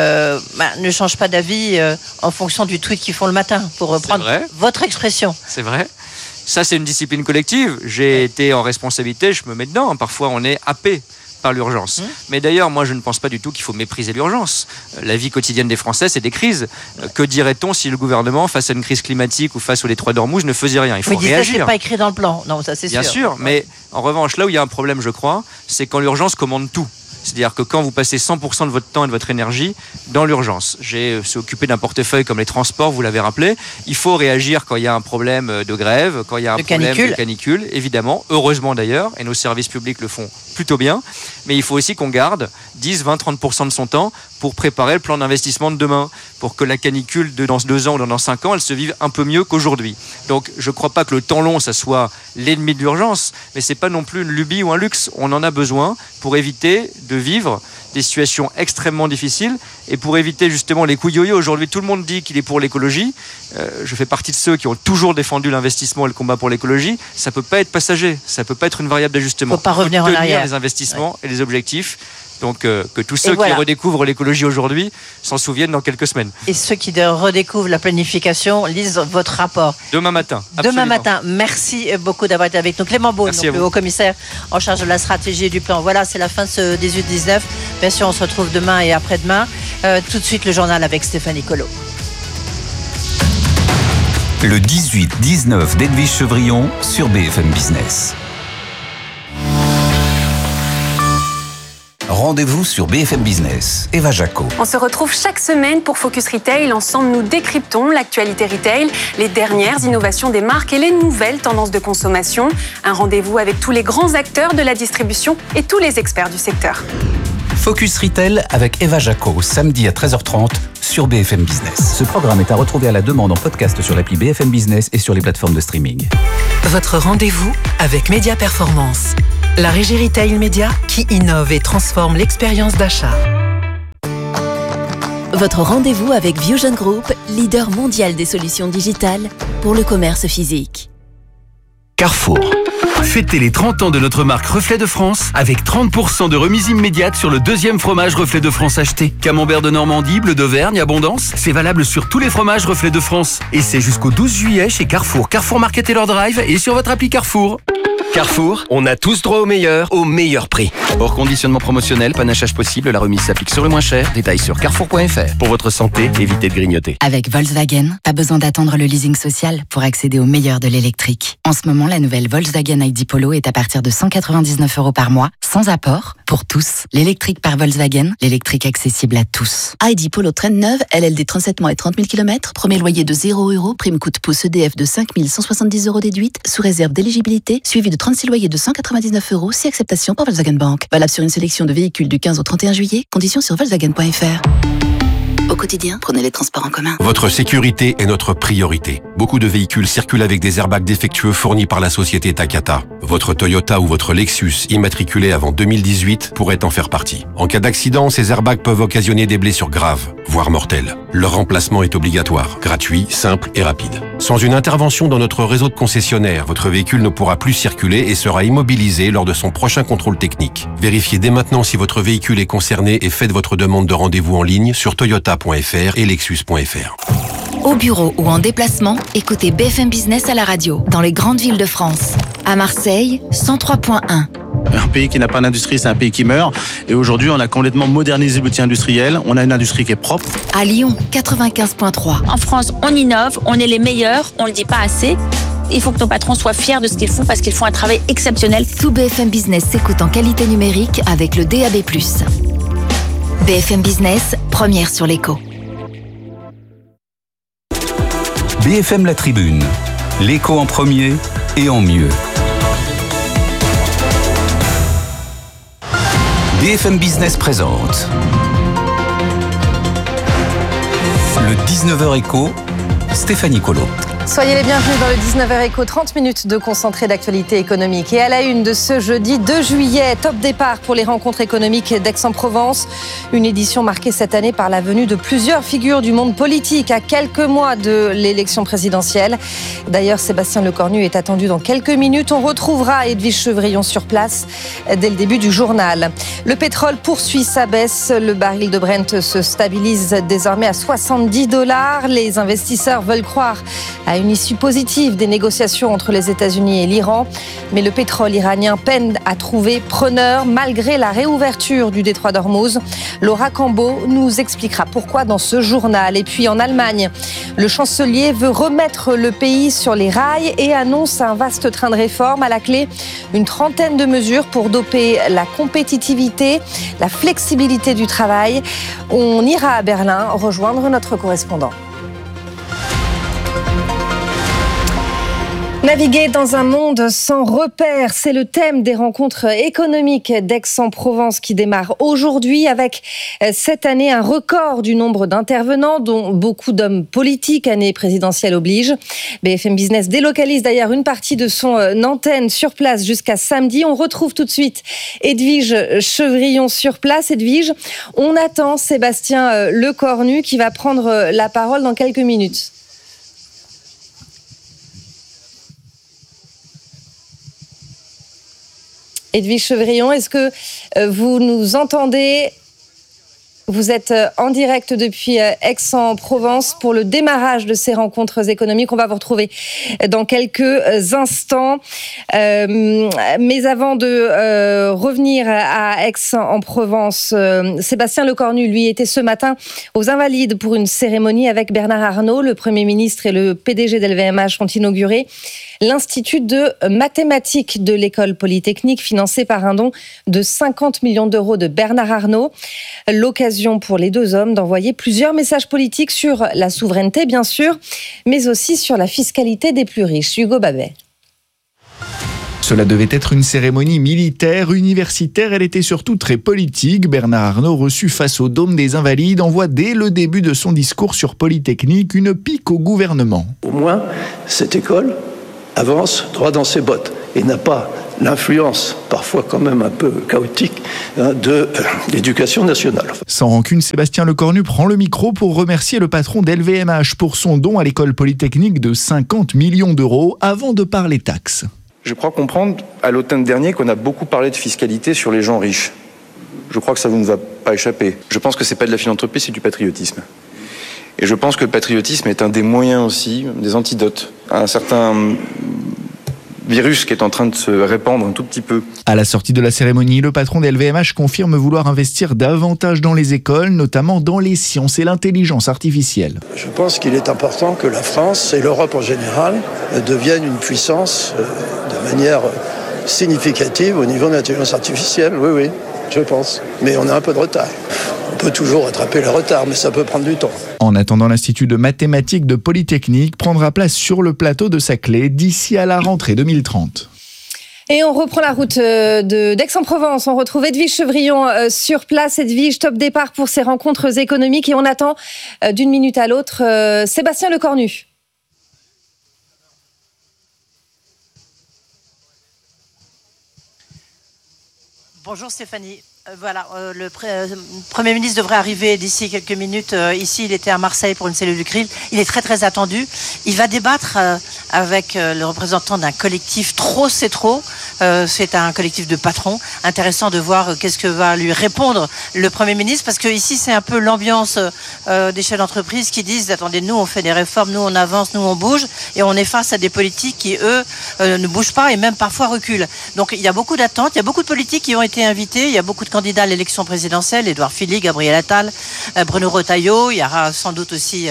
ne changent pas d'avis en fonction du tweet qu'ils font le matin, pour reprendre votre expression. C'est vrai. Ça, c'est une discipline collective. J'ai été en responsabilité, je me mets dedans. Parfois, on est happé par l'urgence. Mais d'ailleurs, moi, je ne pense pas du tout qu'il faut mépriser l'urgence. La vie quotidienne des Français, c'est des crises. Que dirait-on si le gouvernement, face à une crise climatique ou face aux détroits d'Ormuz, ne faisait rien? Il faut réagir. Ça, c'est pas écrit dans le plan. Non, ça, c'est sûr. Bien sûr, mais en revanche, là où il y a un problème, je crois, c'est quand l'urgence commande tout. C'est-à-dire que quand vous passez 100% de votre temps et de votre énergie dans l'urgence, j'ai occupé d'un portefeuille comme les transports, vous l'avez rappelé, il faut réagir quand il y a un problème de grève, quand il y a un problème de canicule, évidemment, heureusement d'ailleurs, et nos services publics le font plutôt bien, mais il faut aussi qu'on garde 10, 20, 30% de son temps pour préparer le plan d'investissement de demain, pour que la canicule dans 2 ans ou dans 5 ans, elle se vive un peu mieux qu'aujourd'hui. Donc je ne crois pas que le temps long, ça soit l'ennemi de l'urgence, mais ce n'est pas non plus une lubie ou un luxe. On en a besoin pour éviter de vivre des situations extrêmement difficiles et pour éviter justement les coups yo-yo. Aujourd'hui, tout le monde dit qu'il est pour l'écologie. Je fais partie de ceux qui ont toujours défendu l'investissement et le combat pour l'écologie. Ça ne peut pas être passager, ça ne peut pas être une variable d'ajustement. Il ne faut pas revenir en arrière. Les investissements et les objectifs. Donc que tous ceux qui redécouvrent l'écologie aujourd'hui s'en souviennent dans quelques semaines. Et ceux qui redécouvrent la planification lisent votre rapport. Demain matin. Demain matin. Merci beaucoup d'avoir été avec nous. Clément Beaune, le haut-commissaire en charge de la stratégie et du plan. Voilà, c'est la fin de ce 18-19. Bien sûr, on se retrouve demain et après-demain. Tout de suite, le journal avec Stéphanie Colo. Le 18-19 d'Edwige Chevrillon sur BFM Business. Rendez-vous sur BFM Business. Eva Jaco. On se retrouve chaque semaine pour Focus Retail. Ensemble, nous décryptons l'actualité retail, les dernières innovations des marques et les nouvelles tendances de consommation. Un rendez-vous avec tous les grands acteurs de la distribution et tous les experts du secteur. Focus Retail avec Eva Jaco, samedi à 13h30 sur BFM Business. Ce programme est à retrouver à la demande en podcast sur l'appli BFM Business et sur les plateformes de streaming. Votre rendez-vous avec Média Performance, la régie retail média qui innove et transforme l'expérience d'achat. Votre rendez-vous avec Viewgen Group, leader mondial des solutions digitales pour le commerce physique. Carrefour. Fêtez les 30 ans de notre marque Reflet de France avec 30% de remise immédiate sur le deuxième fromage Reflet de France acheté. Camembert de Normandie, bleu d'Auvergne, abondance. C'est valable sur tous les fromages Reflet de France. Et c'est jusqu'au 12 juillet chez Carrefour, Carrefour Market et leur drive et sur votre appli Carrefour. Carrefour, on a tous droit au meilleur prix. Hors conditionnement promotionnel, panachage possible, la remise s'applique sur le moins cher. Détails sur carrefour.fr. Pour votre santé, évitez de grignoter. Avec Volkswagen, pas besoin d'attendre le leasing social pour accéder au meilleur de l'électrique. En ce moment, la nouvelle Volkswagen ID Polo est à partir de 199 € par mois, sans apport, pour tous. L'électrique par Volkswagen, l'électrique accessible à tous. ID Polo traîne neuve, LLD 37 mois et 30 000 km, premier loyer de 0 €, prime coup de pouce EDF de 5 170 € déduite, sous réserve d'éligibilité, suivi de 36 loyers de 199 €, si acceptation par Volkswagen Bank. Valable sur une sélection de véhicules du 15 au 31 juillet, conditions sur Volkswagen.fr. Au quotidien, prenez les transports en commun. Votre sécurité est notre priorité. Beaucoup de véhicules circulent avec des airbags défectueux fournis par la société Takata. Votre Toyota ou votre Lexus immatriculé avant 2018 pourrait en faire partie. En cas d'accident, ces airbags peuvent occasionner des blessures graves, voire mortelles. Leur remplacement est obligatoire, gratuit, simple et rapide. Sans une intervention dans notre réseau de concessionnaires, votre véhicule ne pourra plus circuler et sera immobilisé lors de son prochain contrôle technique. Vérifiez dès maintenant si votre véhicule est concerné et faites votre demande de rendez-vous en ligne sur toyota.fr et lexus.fr. Au bureau ou en déplacement, écoutez BFM Business à la radio, dans les grandes villes de France. À Marseille, 103.1. Un pays qui n'a pas d'industrie, c'est un pays qui meurt. Et aujourd'hui, on a complètement modernisé l'outil industriel. On a une industrie qui est propre. À Lyon, 95.3. En France, on innove, on est les meilleurs, on le dit pas assez. Il faut que nos patrons soient fiers de ce qu'ils font parce qu'ils font un travail exceptionnel. Tout BFM Business s'écoute en qualité numérique avec le DAB+. BFM Business, première sur l'écho. BFM La Tribune, l'écho en premier et en mieux. BFM Business présente le 19h écho, Stéphanie Colo. Soyez les bienvenus dans le 19h Éco, 30 minutes de concentré d'actualité économique. Et à la une de ce jeudi 2 juillet, top départ pour les rencontres économiques d'Aix-en-Provence. Une édition marquée cette année par la venue de plusieurs figures du monde politique à quelques mois de l'élection présidentielle. D'ailleurs, Sébastien Lecornu est attendu dans quelques minutes. On retrouvera Edwige Chevrillon sur place dès le début du journal. Le pétrole poursuit sa baisse. Le baril de Brent se stabilise désormais à $70. Les investisseurs veulent croire à une issue positive des négociations entre les États-Unis et l'Iran. Mais le pétrole iranien peine à trouver preneur malgré la réouverture du détroit d'Ormuz. Laura Cambo nous expliquera pourquoi dans ce journal. Et puis en Allemagne, le chancelier veut remettre le pays sur les rails et annonce un vaste train de réforme. À la clé, une trentaine de mesures pour doper la compétitivité, la flexibilité du travail. On ira à Berlin rejoindre notre correspondant. Naviguer dans un monde sans repères, c'est le thème des rencontres économiques d'Aix-en-Provence qui démarrent aujourd'hui avec cette année un record du nombre d'intervenants, dont beaucoup d'hommes politiques, année présidentielle oblige. BFM Business délocalise d'ailleurs une partie de son antenne sur place jusqu'à samedi. On retrouve tout de suite Edwige Chevrillon sur place. Edwige, on attend Sébastien Lecornu qui va prendre la parole dans quelques minutes. Edwige Chevrillon, est-ce que vous nous entendez ? Vous êtes en direct depuis Aix-en-Provence pour le démarrage de ces rencontres économiques. On va vous retrouver dans quelques instants. Mais avant de revenir à Aix-en-Provence, Sébastien Lecornu, lui, était ce matin aux Invalides pour une cérémonie avec Bernard Arnault. Le Premier ministre et le PDG d'LVMH ont inauguré l'Institut de mathématiques de l'École Polytechnique, financé par un don de 50 millions d'euros de Bernard Arnault. L'occasion pour les deux hommes d'envoyer plusieurs messages politiques sur la souveraineté, bien sûr, mais aussi sur la fiscalité des plus riches. Hugo Babet. Cela devait être une cérémonie militaire, universitaire, elle était surtout très politique. Bernard Arnault, reçu face au Dôme des Invalides, envoie dès le début de son discours sur Polytechnique une pique au gouvernement. Au moins, cette école avance droit dans ses bottes et n'a pas l'influence, parfois quand même un peu chaotique, de l'éducation nationale. Sans rancune, Sébastien Lecornu prend le micro pour remercier le patron d'LVMH pour son don à l'école polytechnique de 50 millions d'euros avant de parler taxes. Je crois comprendre à l'automne dernier qu'on a beaucoup parlé de fiscalité sur les gens riches. Je crois que ça ne vous va pas échapper. Je pense que c'est pas de la philanthropie, c'est du patriotisme. Et je pense que le patriotisme est un des moyens aussi, des antidotes à un certain virus qui est en train de se répandre un tout petit peu. À la sortie de la cérémonie, le patron d'LVMH confirme vouloir investir davantage dans les écoles, notamment dans les sciences et l'intelligence artificielle. Je pense qu'il est important que la France et l'Europe en général deviennent une puissance de manière significative au niveau de l'intelligence artificielle. Oui, je pense. Mais on a un peu de retard. On peut toujours rattraper le retard, mais ça peut prendre du temps. En attendant, l'Institut de mathématiques de Polytechnique prendra place sur le plateau de Saclay d'ici à la rentrée 2030. Et on reprend la route d'Aix-en-Provence. On retrouve Edwige Chevrillon sur place. Edwige, top départ pour ces rencontres économiques. Et on attend d'une minute à l'autre Sébastien Lecornu. Bonjour Stéphanie. Voilà, le Premier ministre devrait arriver d'ici quelques minutes. Ici, il était à Marseille pour une cellule du CRIL. Il est très très attendu. Il va débattre avec le représentant d'un collectif Trop c'est trop. C'est un collectif de patrons. Intéressant de voir qu'est-ce que va lui répondre le Premier ministre, parce que ici c'est un peu l'ambiance des chefs d'entreprise qui disent attendez, nous on fait des réformes, nous on avance, nous on bouge, et on est face à des politiques qui eux ne bougent pas et même parfois reculent. Donc il y a beaucoup d'attentes, il y a beaucoup de politiques qui ont été invités, il y a beaucoup de candidats à l'élection présidentielle, Édouard Philippe, Gabriel Attal, Bruno Retailleau, il y aura sans doute aussi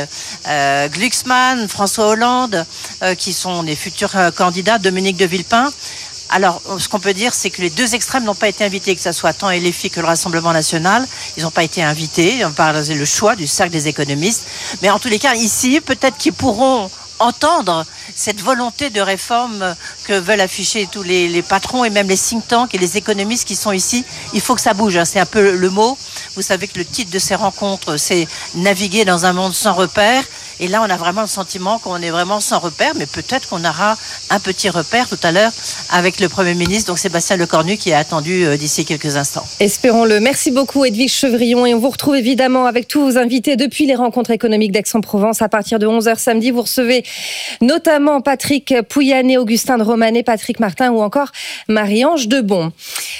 Glucksmann, François Hollande, qui sont les futurs candidats, Dominique de Villepin. Alors, ce qu'on peut dire, c'est que les deux extrêmes n'ont pas été invités, que ce soit tant LFI que le Rassemblement national. Ils n'ont pas été invités. On parle le choix du cercle des économistes. Mais en tous les cas, ici, peut-être qu'ils pourront entendre cette volonté de réforme que veulent afficher tous les patrons et même les think tanks et les économistes qui sont ici. Il faut que ça bouge, hein. C'est un peu le mot. Vous savez que le titre de ces rencontres, c'est « Naviguer dans un monde sans repères ». Et là, on a vraiment le sentiment qu'on est vraiment sans repères, mais peut-être qu'on aura un petit repère tout à l'heure avec le Premier ministre, donc Sébastien Lecornu, qui est attendu d'ici quelques instants. Espérons-le. Merci beaucoup, Edwige Chevrillon. Et on vous retrouve évidemment avec tous vos invités depuis les rencontres économiques d'Aix-en-Provence. À partir de 11h samedi, vous recevez notamment Patrick Pouyanné, Augustin de Romanet, Patrick Martin ou encore Marie-Ange Debon.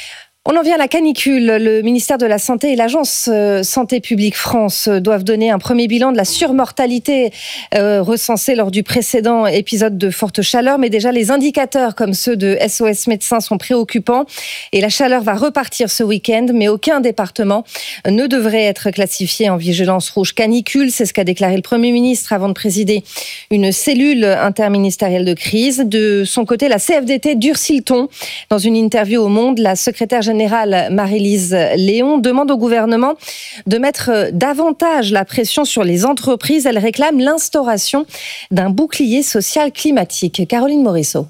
On en vient à la canicule. Le ministère de la Santé et l'Agence Santé publique France doivent donner un premier bilan de la surmortalité recensée lors du précédent épisode de forte chaleur. Mais déjà, les indicateurs comme ceux de SOS Médecins sont préoccupants. Et la chaleur va repartir ce week-end, mais aucun département ne devrait être classifié en vigilance rouge canicule. C'est ce qu'a déclaré le Premier ministre avant de présider une cellule interministérielle de crise. De son côté, la CFDT durcit le ton. Dans une interview au Monde, la secrétaire générale Marie-Lise Léon demande au gouvernement de mettre davantage la pression sur les entreprises. Elle réclame l'instauration d'un bouclier social climatique. Caroline Morisseau.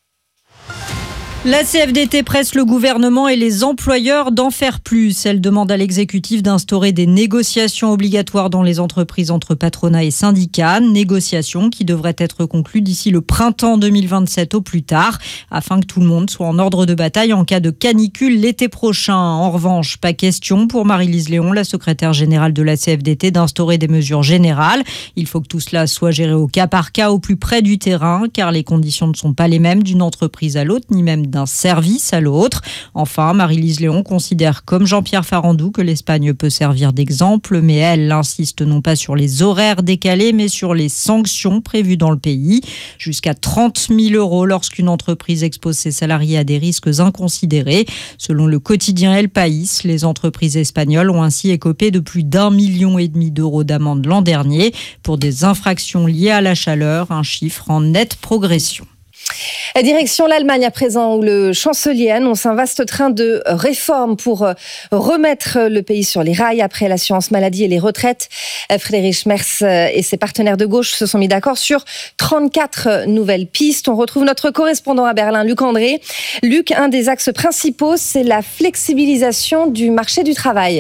La CFDT presse le gouvernement et les employeurs d'en faire plus. Elle demande à l'exécutif d'instaurer des négociations obligatoires dans les entreprises entre patronat et syndicats. Négociations qui devraient être conclues d'ici le printemps 2027 au plus tard, afin que tout le monde soit en ordre de bataille en cas de canicule l'été prochain. En revanche, pas question pour Marie-Lise Léon, la secrétaire générale de la CFDT, d'instaurer des mesures générales. Il faut que tout cela soit géré au cas par cas, au plus près du terrain, car les conditions ne sont pas les mêmes d'une entreprise à l'autre, ni même d'un d'un service à l'autre. Enfin, Marie-Lise Léon considère comme Jean-Pierre Farandou que l'Espagne peut servir d'exemple, mais elle insiste non pas sur les horaires décalés, mais sur les sanctions prévues dans le pays. Jusqu'à 30 000 € lorsqu'une entreprise expose ses salariés à des risques inconsidérés. Selon le quotidien El País, les entreprises espagnoles ont ainsi écopé de plus d'1,5 million d'euros d'amende l'an dernier pour des infractions liées à la chaleur, un chiffre en nette progression. Direction l'Allemagne à présent, où le chancelier annonce un vaste train de réformes pour remettre le pays sur les rails après l'assurance maladie et les retraites. Friedrich Merz et ses partenaires de gauche se sont mis d'accord sur 34 nouvelles pistes. On retrouve notre correspondant à Berlin, Luc André. Luc, un des axes principaux, c'est la flexibilisation du marché du travail.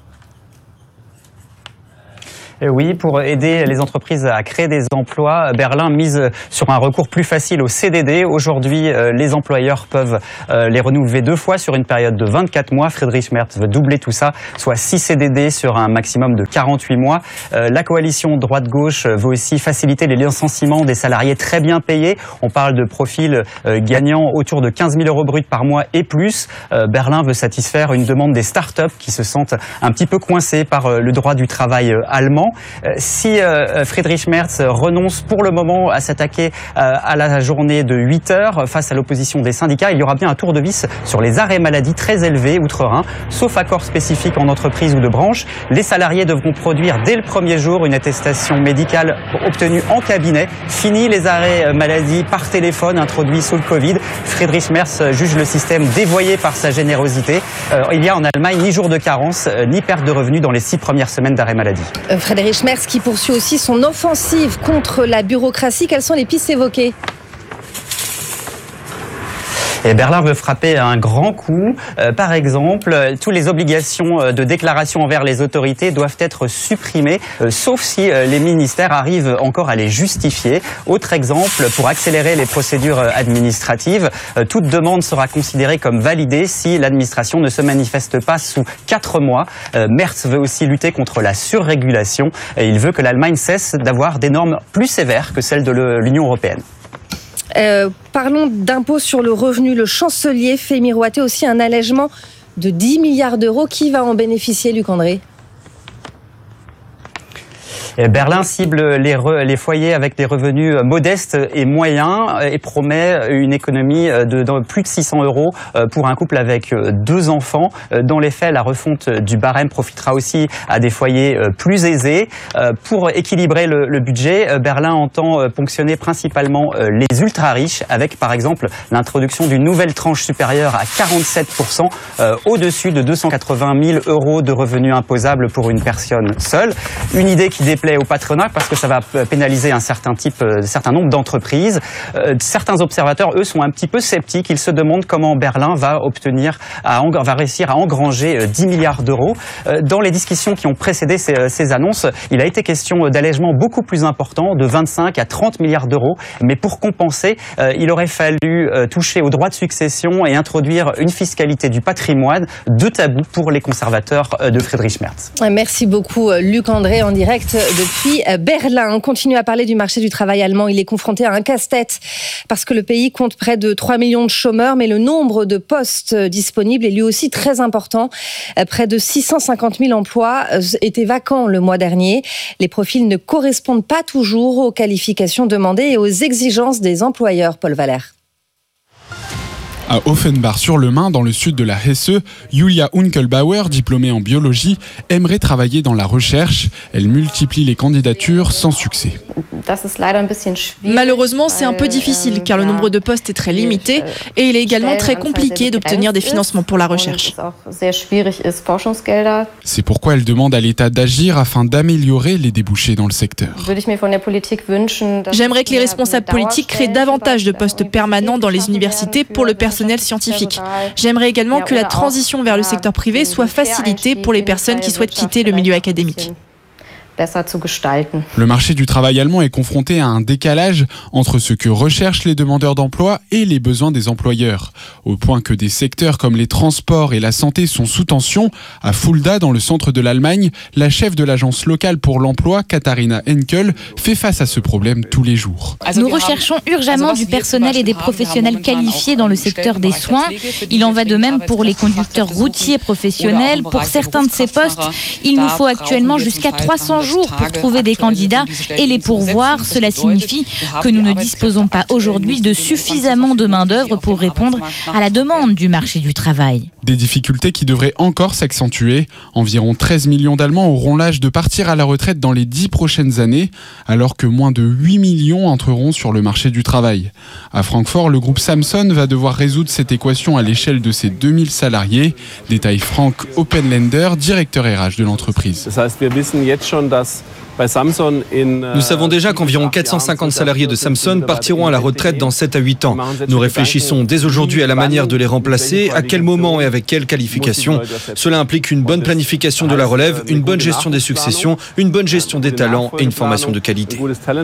Oui, pour aider les entreprises à créer des emplois, Berlin mise sur un recours plus facile au CDD. Aujourd'hui, les employeurs peuvent les renouveler 2 fois sur une période de 24 mois. Friedrich Merz veut doubler tout ça, soit 6 CDD sur un maximum de 48 mois. La coalition droite-gauche veut aussi faciliter les licenciements des salariés très bien payés. On parle de profils gagnant autour de 15 000 € bruts par mois et plus. Berlin veut satisfaire une demande des start-up qui se sentent un petit peu coincés par le droit du travail allemand. Si Friedrich Merz renonce pour le moment à s'attaquer à la journée de 8 heures face à l'opposition des syndicats, il y aura bien un tour de vis sur les arrêts maladie très élevés outre-Rhin. Sauf accord spécifique en entreprise ou de branche, les salariés devront produire dès le premier jour une attestation médicale obtenue en cabinet. Fini les arrêts maladie par téléphone introduits sous le Covid. Friedrich Merz juge le système dévoyé par sa générosité. Il y a en Allemagne ni jour de carence, ni perte de revenus dans les 6 premières semaines d'arrêt maladie. Friedrich Merz qui poursuit aussi son offensive contre la bureaucratie. Quelles sont les pistes évoquées ? Et Berlin veut frapper un grand coup. Par exemple, toutes les obligations de déclaration envers les autorités doivent être supprimées, sauf si les ministères arrivent encore à les justifier. Autre exemple, pour accélérer les procédures administratives, toute demande sera considérée comme validée si l'administration ne se manifeste pas sous 4 mois. Merz veut aussi lutter contre la surrégulation. Il veut que l'Allemagne cesse d'avoir des normes plus sévères que celles de l'Union européenne. Parlons d'impôts sur le revenu. Le chancelier fait miroiter aussi un allègement de 10 milliards d'euros. Qui va en bénéficier, Luc André ? Berlin cible les foyers avec des revenus modestes et moyens et promet une économie de plus de 600 € pour un couple avec 2 enfants. Dans les faits, la refonte du barème profitera aussi à des foyers plus aisés. Pour équilibrer le budget, Berlin entend ponctionner principalement les ultra-riches avec par exemple l'introduction d'une nouvelle tranche supérieure à 47% au-dessus de 280 000 € de revenus imposables pour une personne seule. Une idée qui déplaît au patronat parce que ça va pénaliser un certain nombre d'entreprises. Certains observateurs, eux, sont un petit peu sceptiques. Ils se demandent comment Berlin va réussir à engranger 10 milliards d'euros. Dans les discussions qui ont précédé ces annonces, il a été question d'allègements beaucoup plus importants, de 25 à 30 milliards d'euros. Mais pour compenser, il aurait fallu toucher aux droits de succession et introduire une fiscalité du patrimoine, 2 tabous pour les conservateurs de Friedrich Merz. Merci beaucoup, Luc André, en direct depuis Berlin. On continue à parler du marché du travail allemand. Il est confronté à un casse-tête parce que le pays compte près de 3 millions de chômeurs, mais le nombre de postes disponibles est lui aussi très important. Près de 650 000 emplois étaient vacants le mois dernier. Les profils ne correspondent pas toujours aux qualifications demandées et aux exigences des employeurs. Paul Valère. À Offenbach-sur-le-Main, dans le sud de la Hesse, Julia Unkelbauer, diplômée en biologie, aimerait travailler dans la recherche. Elle multiplie les candidatures sans succès. Malheureusement, c'est un peu difficile car le nombre de postes est très limité et il est également très compliqué d'obtenir des financements pour la recherche. C'est pourquoi elle demande à l'État d'agir afin d'améliorer les débouchés dans le secteur. J'aimerais que les responsables politiques créent davantage de postes permanents dans les universités pour le personnel scientifique. J'aimerais également que la transition vers le secteur privé soit facilitée pour les personnes qui souhaitent quitter le milieu académique. Le marché du travail allemand est confronté à un décalage entre ce que recherchent les demandeurs d'emploi et les besoins des employeurs, au point que des secteurs comme les transports et la santé sont sous tension. À Fulda, dans le centre de l'Allemagne, la chef de l'agence locale pour l'emploi, Katharina Henkel, fait face à ce problème tous les jours. Nous recherchons urgemment du personnel et des professionnels qualifiés dans le secteur des soins. Il en va de même pour les conducteurs routiers professionnels. Pour certains de ces postes, il nous faut actuellement jusqu'à 300 jours pour trouver des candidats et les pourvoir. Cela signifie que nous ne disposons pas aujourd'hui de suffisamment de main-d'œuvre pour répondre à la demande du marché du travail. Des difficultés qui devraient encore s'accentuer. Environ 13 millions d'Allemands auront l'âge de partir à la retraite dans les 10 prochaines années, alors que moins de 8 millions entreront sur le marché du travail. À Francfort, le groupe Samsung va devoir résoudre cette équation à l'échelle de ses 2000 salariés. Détaille Frank Oppenländer, directeur RH de l'entreprise. Nous savons déjà qu'environ 450 salariés de Samsung partiront à la retraite dans 7 à 8 ans. Nous réfléchissons dès aujourd'hui à la manière de les remplacer, à quel moment et avec quelles qualifications. Cela implique une bonne planification de la relève, une bonne gestion des successions, une bonne gestion des talents et une formation de qualité.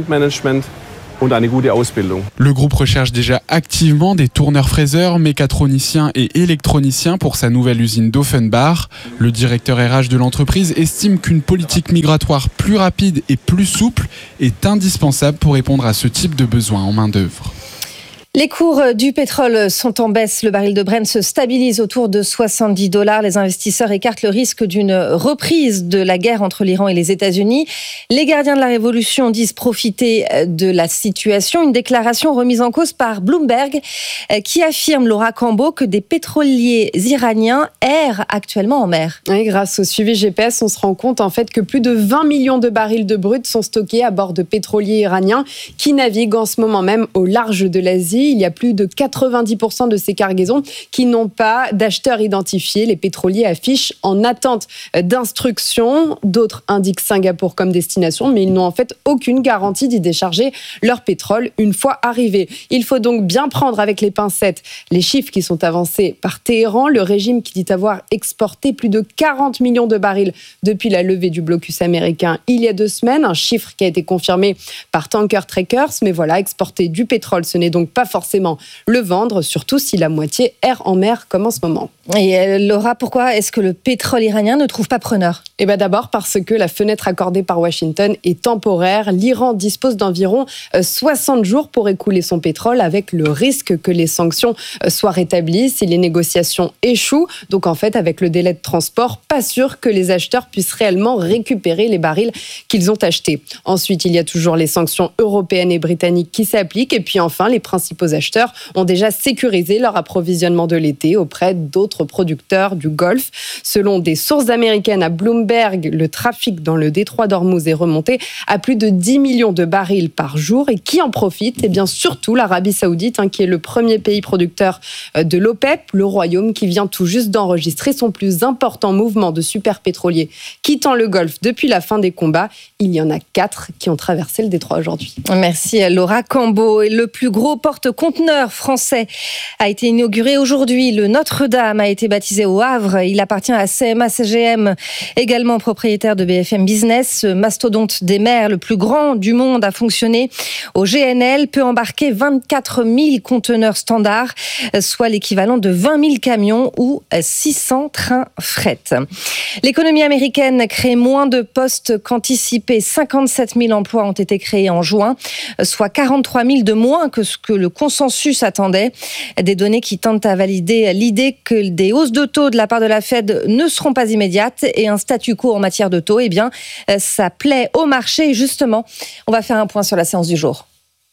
Le groupe recherche déjà activement des tourneurs-fraiseurs, mécatroniciens et électroniciens pour sa nouvelle usine d'Offenbach. Le directeur RH de l'entreprise estime qu'une politique migratoire plus rapide et plus souple est indispensable pour répondre à ce type de besoin en main-d'œuvre. Les cours du pétrole sont en baisse. Le baril de Brent se stabilise autour de $70. Les investisseurs écartent le risque d'une reprise de la guerre entre l'Iran et les États-Unis. Les gardiens de la révolution disent profiter de la situation. Une déclaration remise en cause par Bloomberg qui affirme, Laura Cambo, que des pétroliers iraniens errent actuellement en mer. Oui, grâce au suivi GPS, on se rend compte en fait que plus de 20 millions de barils de brut sont stockés à bord de pétroliers iraniens qui naviguent en ce moment même au large de l'Asie. Il y a plus de 90% de ces cargaisons qui n'ont pas d'acheteurs identifiés. Les pétroliers affichent en attente d'instructions. D'autres indiquent Singapour comme destination, mais ils n'ont en fait aucune garantie d'y décharger leur pétrole une fois arrivés. Il faut donc bien prendre avec les pincettes les chiffres qui sont avancés par Téhéran. Le régime qui dit avoir exporté plus de 40 millions de barils depuis la levée du blocus américain il y a 2 semaines. Un chiffre qui a été confirmé par Tanker Trackers. Mais voilà, exporter du pétrole, ce n'est donc pas forcément le vendre, surtout si la moitié erre en mer comme en ce moment. Et Laura, pourquoi est-ce que le pétrole iranien ne trouve pas preneur ? Eh bien d'abord parce que la fenêtre accordée par Washington est temporaire. L'Iran dispose d'environ 60 jours pour écouler son pétrole avec le risque que les sanctions soient rétablies si les négociations échouent. Donc en fait, avec le délai de transport, pas sûr que les acheteurs puissent réellement récupérer les barils qu'ils ont achetés. Ensuite, il y a toujours les sanctions européennes et britanniques qui s'appliquent. Et puis enfin, les principaux acheteurs ont déjà sécurisé leur approvisionnement de l'été auprès d'autres producteurs du Golfe. Selon des sources américaines à Bloomberg, le trafic dans le détroit d'Ormuz est remonté à plus de 10 millions de barils par jour. Et qui en profite ? Eh bien surtout l'Arabie Saoudite, qui est le premier pays producteur de l'OPEP, le royaume qui vient tout juste d'enregistrer son plus important mouvement de superpétroliers quittant le Golfe depuis la fin des combats. Il y en a 4 qui ont traversé le détroit aujourd'hui. Merci Laura Cambo. Et le plus gros porte-conteneur français a été inauguré aujourd'hui. Le Notre-Dame a été baptisé au Havre. Il appartient à CMA-CGM, également propriétaire de BFM Business. Ce mastodonte des mers, le plus grand du monde, a fonctionné au GNL, peut embarquer 24 000 conteneurs standards, soit l'équivalent de 20 000 camions ou 600 trains fret. L'économie américaine crée moins de postes qu'anticipé. 57 000 emplois ont été créés en juin, soit 43 000 de moins que ce que le consensus attendait. Des données qui tentent à valider l'idée que des hausses de taux de la part de la Fed ne seront pas immédiates et un statu quo en matière de taux, ça plaît au marché. Et justement, on va faire un point sur la séance du jour.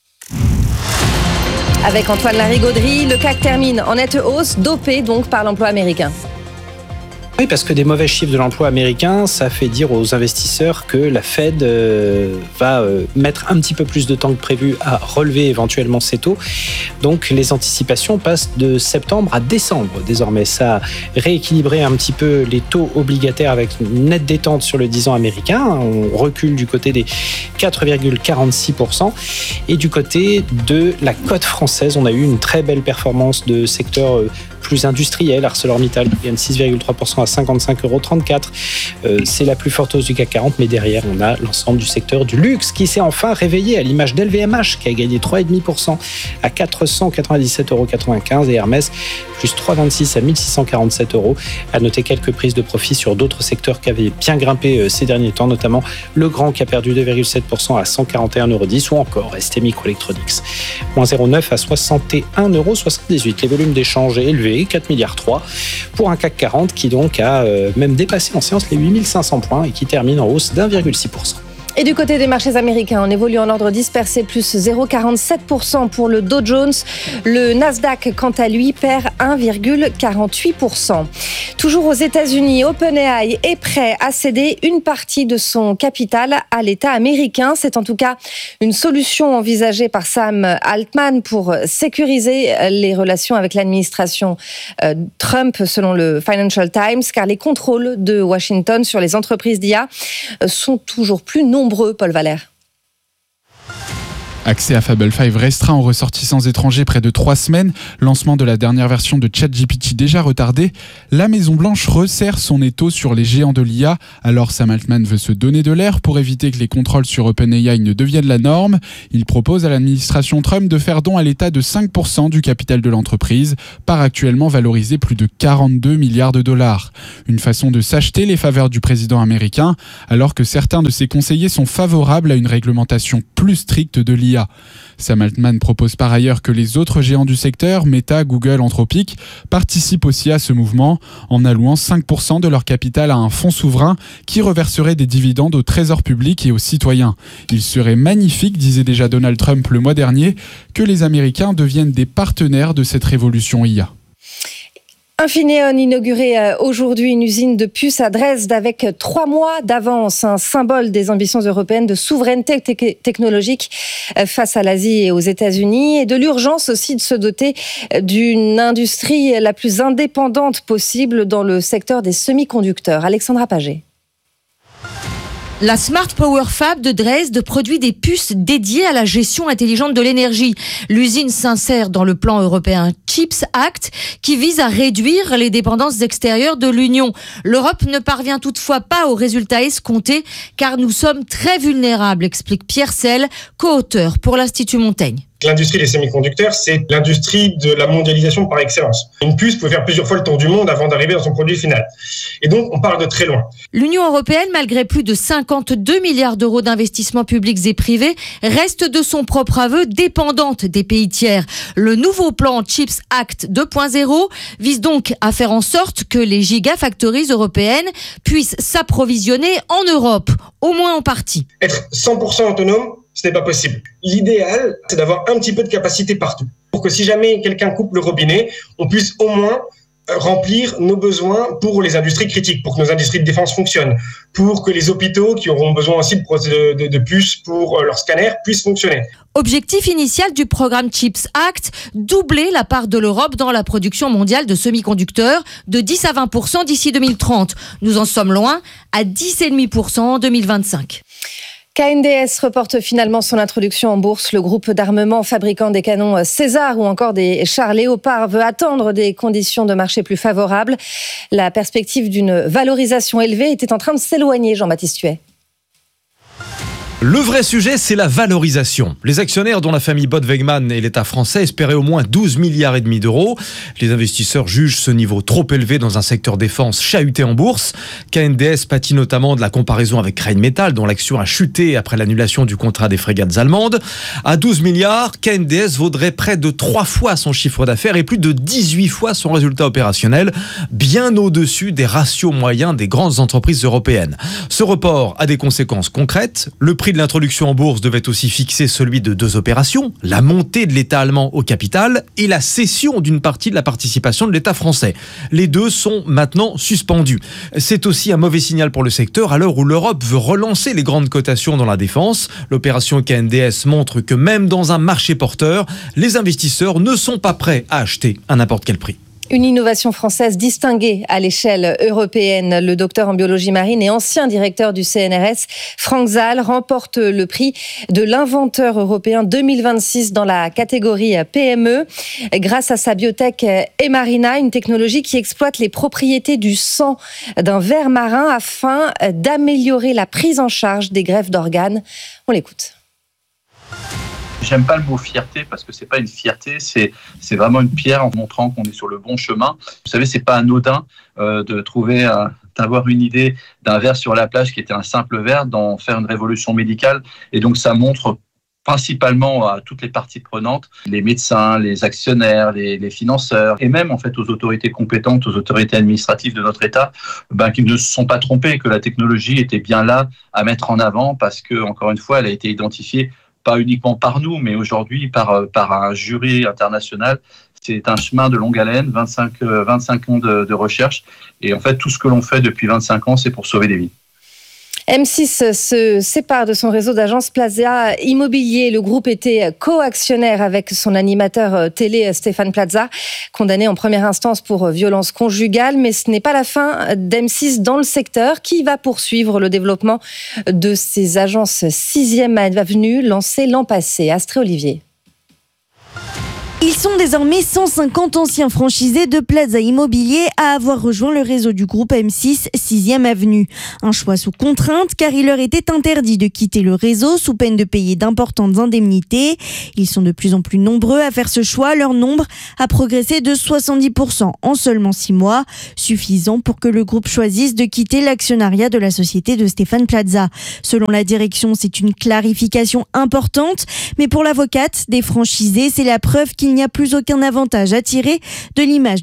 Avec Antoine Larigauderie, le CAC termine en nette hausse, dopé donc par l'emploi américain. Oui, parce que des mauvais chiffres de l'emploi américain, ça fait dire aux investisseurs que la Fed va mettre un petit peu plus de temps que prévu à relever éventuellement ses taux. Donc les anticipations passent de septembre à décembre désormais. Ça a rééquilibré un petit peu les taux obligataires avec une nette détente sur le 10 ans américain. On recule du côté des 4,46%. Et du côté de la cote française, on a eu une très belle performance de secteur plus industrielle. ArcelorMittal qui gagne 6,3% à 55,34 €. C'est la plus forte hausse du CAC 40, mais derrière, on a l'ensemble du secteur du luxe qui s'est enfin réveillé, à l'image d'LVMH qui a gagné 3,5% à 497,95 € et Hermès plus 3,26 à 1647 €. À noter quelques prises de profit sur d'autres secteurs qui avaient bien grimpé ces derniers temps, notamment Legrand qui a perdu 2,7% à 141,10 € ou encore ST Microelectronics, moins 0,9 à 61,78 €. Les volumes d'échange élevés, 4,3 milliards pour un CAC 40 qui donc a même dépassé en séance les 8500 points et qui termine en hausse d'1,6%. Et du côté des marchés américains, on évolue en ordre dispersé, plus 0,47% pour le Dow Jones. Le Nasdaq, quant à lui, perd 1,48%. Toujours aux États-Unis, OpenAI est prêt à céder une partie de son capital à l'État américain. C'est en tout cas une solution envisagée par Sam Altman pour sécuriser les relations avec l'administration Trump, selon le Financial Times, car les contrôles de Washington sur les entreprises d'IA sont toujours plus nombreux. Paul Valère. Accès à Fable 5 restreint aux ressortissants étrangers près de 3 semaines, lancement de la dernière version de ChatGPT déjà retardé, la Maison-Blanche resserre son étau sur les géants de l'IA. Alors Sam Altman veut se donner de l'air pour éviter que les contrôles sur OpenAI ne deviennent la norme. Il propose à l'administration Trump de faire don à l'État de 5% du capital de l'entreprise, par actuellement valorisé plus de 42 milliards de dollars. Une façon de s'acheter les faveurs du président américain, alors que certains de ses conseillers sont favorables à une réglementation plus stricte de l'IA. Sam Altman propose par ailleurs que les autres géants du secteur, Meta, Google, Anthropic, participent aussi à ce mouvement en allouant 5% de leur capital à un fonds souverain qui reverserait des dividendes au trésor public et aux citoyens. Il serait magnifique, disait déjà Donald Trump le mois dernier, que les Américains deviennent des partenaires de cette révolution IA. Infineon inaugurait aujourd'hui une usine de puces à Dresde avec 3 mois d'avance, un symbole des ambitions européennes de souveraineté technologique face à l'Asie et aux États-Unis, et de l'urgence aussi de se doter d'une industrie la plus indépendante possible dans le secteur des semi-conducteurs. Alexandra Paget. La Smart Power Fab de Dresde produit des puces dédiées à la gestion intelligente de l'énergie. L'usine s'insère dans le plan européen CHIPS Act qui vise à réduire les dépendances extérieures de l'Union. L'Europe ne parvient toutefois pas aux résultats escomptés car nous sommes très vulnérables, explique Pierre Selle, co-auteur pour l'Institut Montaigne. L'industrie des semi-conducteurs, c'est l'industrie de la mondialisation par excellence. Une puce peut faire plusieurs fois le tour du monde avant d'arriver dans son produit final. Et donc, on part de très loin. L'Union européenne, malgré plus de 52 milliards d'euros d'investissements publics et privés, reste de son propre aveu dépendante des pays tiers. Le nouveau plan CHIPS Act 2.0 vise donc à faire en sorte que les gigafactories européennes puissent s'approvisionner en Europe, au moins en partie. Être 100% autonome, ce n'est pas possible. L'idéal, c'est d'avoir un petit peu de capacité partout. Pour que si jamais quelqu'un coupe le robinet, on puisse au moins remplir nos besoins pour les industries critiques, pour que nos industries de défense fonctionnent, pour que les hôpitaux qui auront besoin aussi de puces pour leurs scanners puissent fonctionner. Objectif initial du programme CHIPS Act, doubler la part de l'Europe dans la production mondiale de semi-conducteurs de 10 à 20% d'ici 2030. Nous en sommes loin, à 10,5% en 2025. KNDS reporte finalement son introduction en bourse. Le groupe d'armement fabricant des canons César ou encore des chars Léopard veut attendre des conditions de marché plus favorables. La perspective d'une valorisation élevée était en train de s'éloigner, Jean-Baptiste Huet. Le vrai sujet, c'est la valorisation. Les actionnaires, dont la famille Bott-Wegmann et l'État français, espéraient au moins 12 milliards et demi d'euros. Les investisseurs jugent ce niveau trop élevé dans un secteur défense chahuté en bourse. KNDS pâtit notamment de la comparaison avec Rheinmetall, dont l'action a chuté après l'annulation du contrat des frégates allemandes. À 12 milliards, KNDS vaudrait près de 3 fois son chiffre d'affaires et plus de 18 fois son résultat opérationnel, bien au-dessus des ratios moyens des grandes entreprises européennes. Ce report a des conséquences concrètes. Le prix de l'introduction en bourse devait aussi fixer celui de 2 opérations, la montée de l'État allemand au capital et la cession d'une partie de la participation de l'État français. Les deux sont maintenant suspendus. C'est aussi un mauvais signal pour le secteur à l'heure où l'Europe veut relancer les grandes cotations dans la défense. L'opération KNDS montre que même dans un marché porteur, les investisseurs ne sont pas prêts à acheter à n'importe quel prix. Une innovation française distinguée à l'échelle européenne. Le docteur en biologie marine et ancien directeur du CNRS, Franck Zahl, remporte le prix de l'inventeur européen 2026 dans la catégorie PME grâce à sa biotech Emarina, une technologie qui exploite les propriétés du sang d'un ver marin afin d'améliorer la prise en charge des greffes d'organes. On l'écoute. J'aime pas le mot fierté parce que c'est pas une fierté, c'est vraiment une pierre en montrant qu'on est sur le bon chemin. Vous savez, c'est pas anodin d'avoir une idée d'un ver sur la plage qui était un simple ver, d'en faire une révolution médicale. Et donc ça montre principalement à toutes les parties prenantes, les médecins, les actionnaires, les financeurs et même en fait aux autorités compétentes, aux autorités administratives de notre État, qui ne se sont pas trompés, que la technologie était bien là à mettre en avant parce que, encore une fois, elle a été identifiée pas uniquement par nous, mais aujourd'hui par un jury international. C'est un chemin de longue haleine, 25 ans de recherche. Et en fait, tout ce que l'on fait depuis 25 ans, c'est pour sauver des vies. M6 se sépare de son réseau d'agence Plaza Immobilier. Le groupe était co-actionnaire avec son animateur télé Stéphane Plaza, condamné en première instance pour violence conjugale. Mais ce n'est pas la fin d'M6 dans le secteur, qui va poursuivre le développement de ses agences 6e Avenue lancées l'an passé. Astrée Olivier. Ils sont désormais 150 anciens franchisés de Plaza Immobilier à avoir rejoint le réseau du groupe M6 6e Avenue. Un choix sous contrainte car il leur était interdit de quitter le réseau sous peine de payer d'importantes indemnités. Ils sont de plus en plus nombreux à faire ce choix. Leur nombre a progressé de 70% en seulement 6 mois, suffisant pour que le groupe choisisse de quitter l'actionnariat de la société de Stéphane Plaza. Selon la direction, c'est une clarification importante, mais pour l'avocate des franchisés, c'est la preuve qu'il n'y a plus aucun avantage à tirer de l'image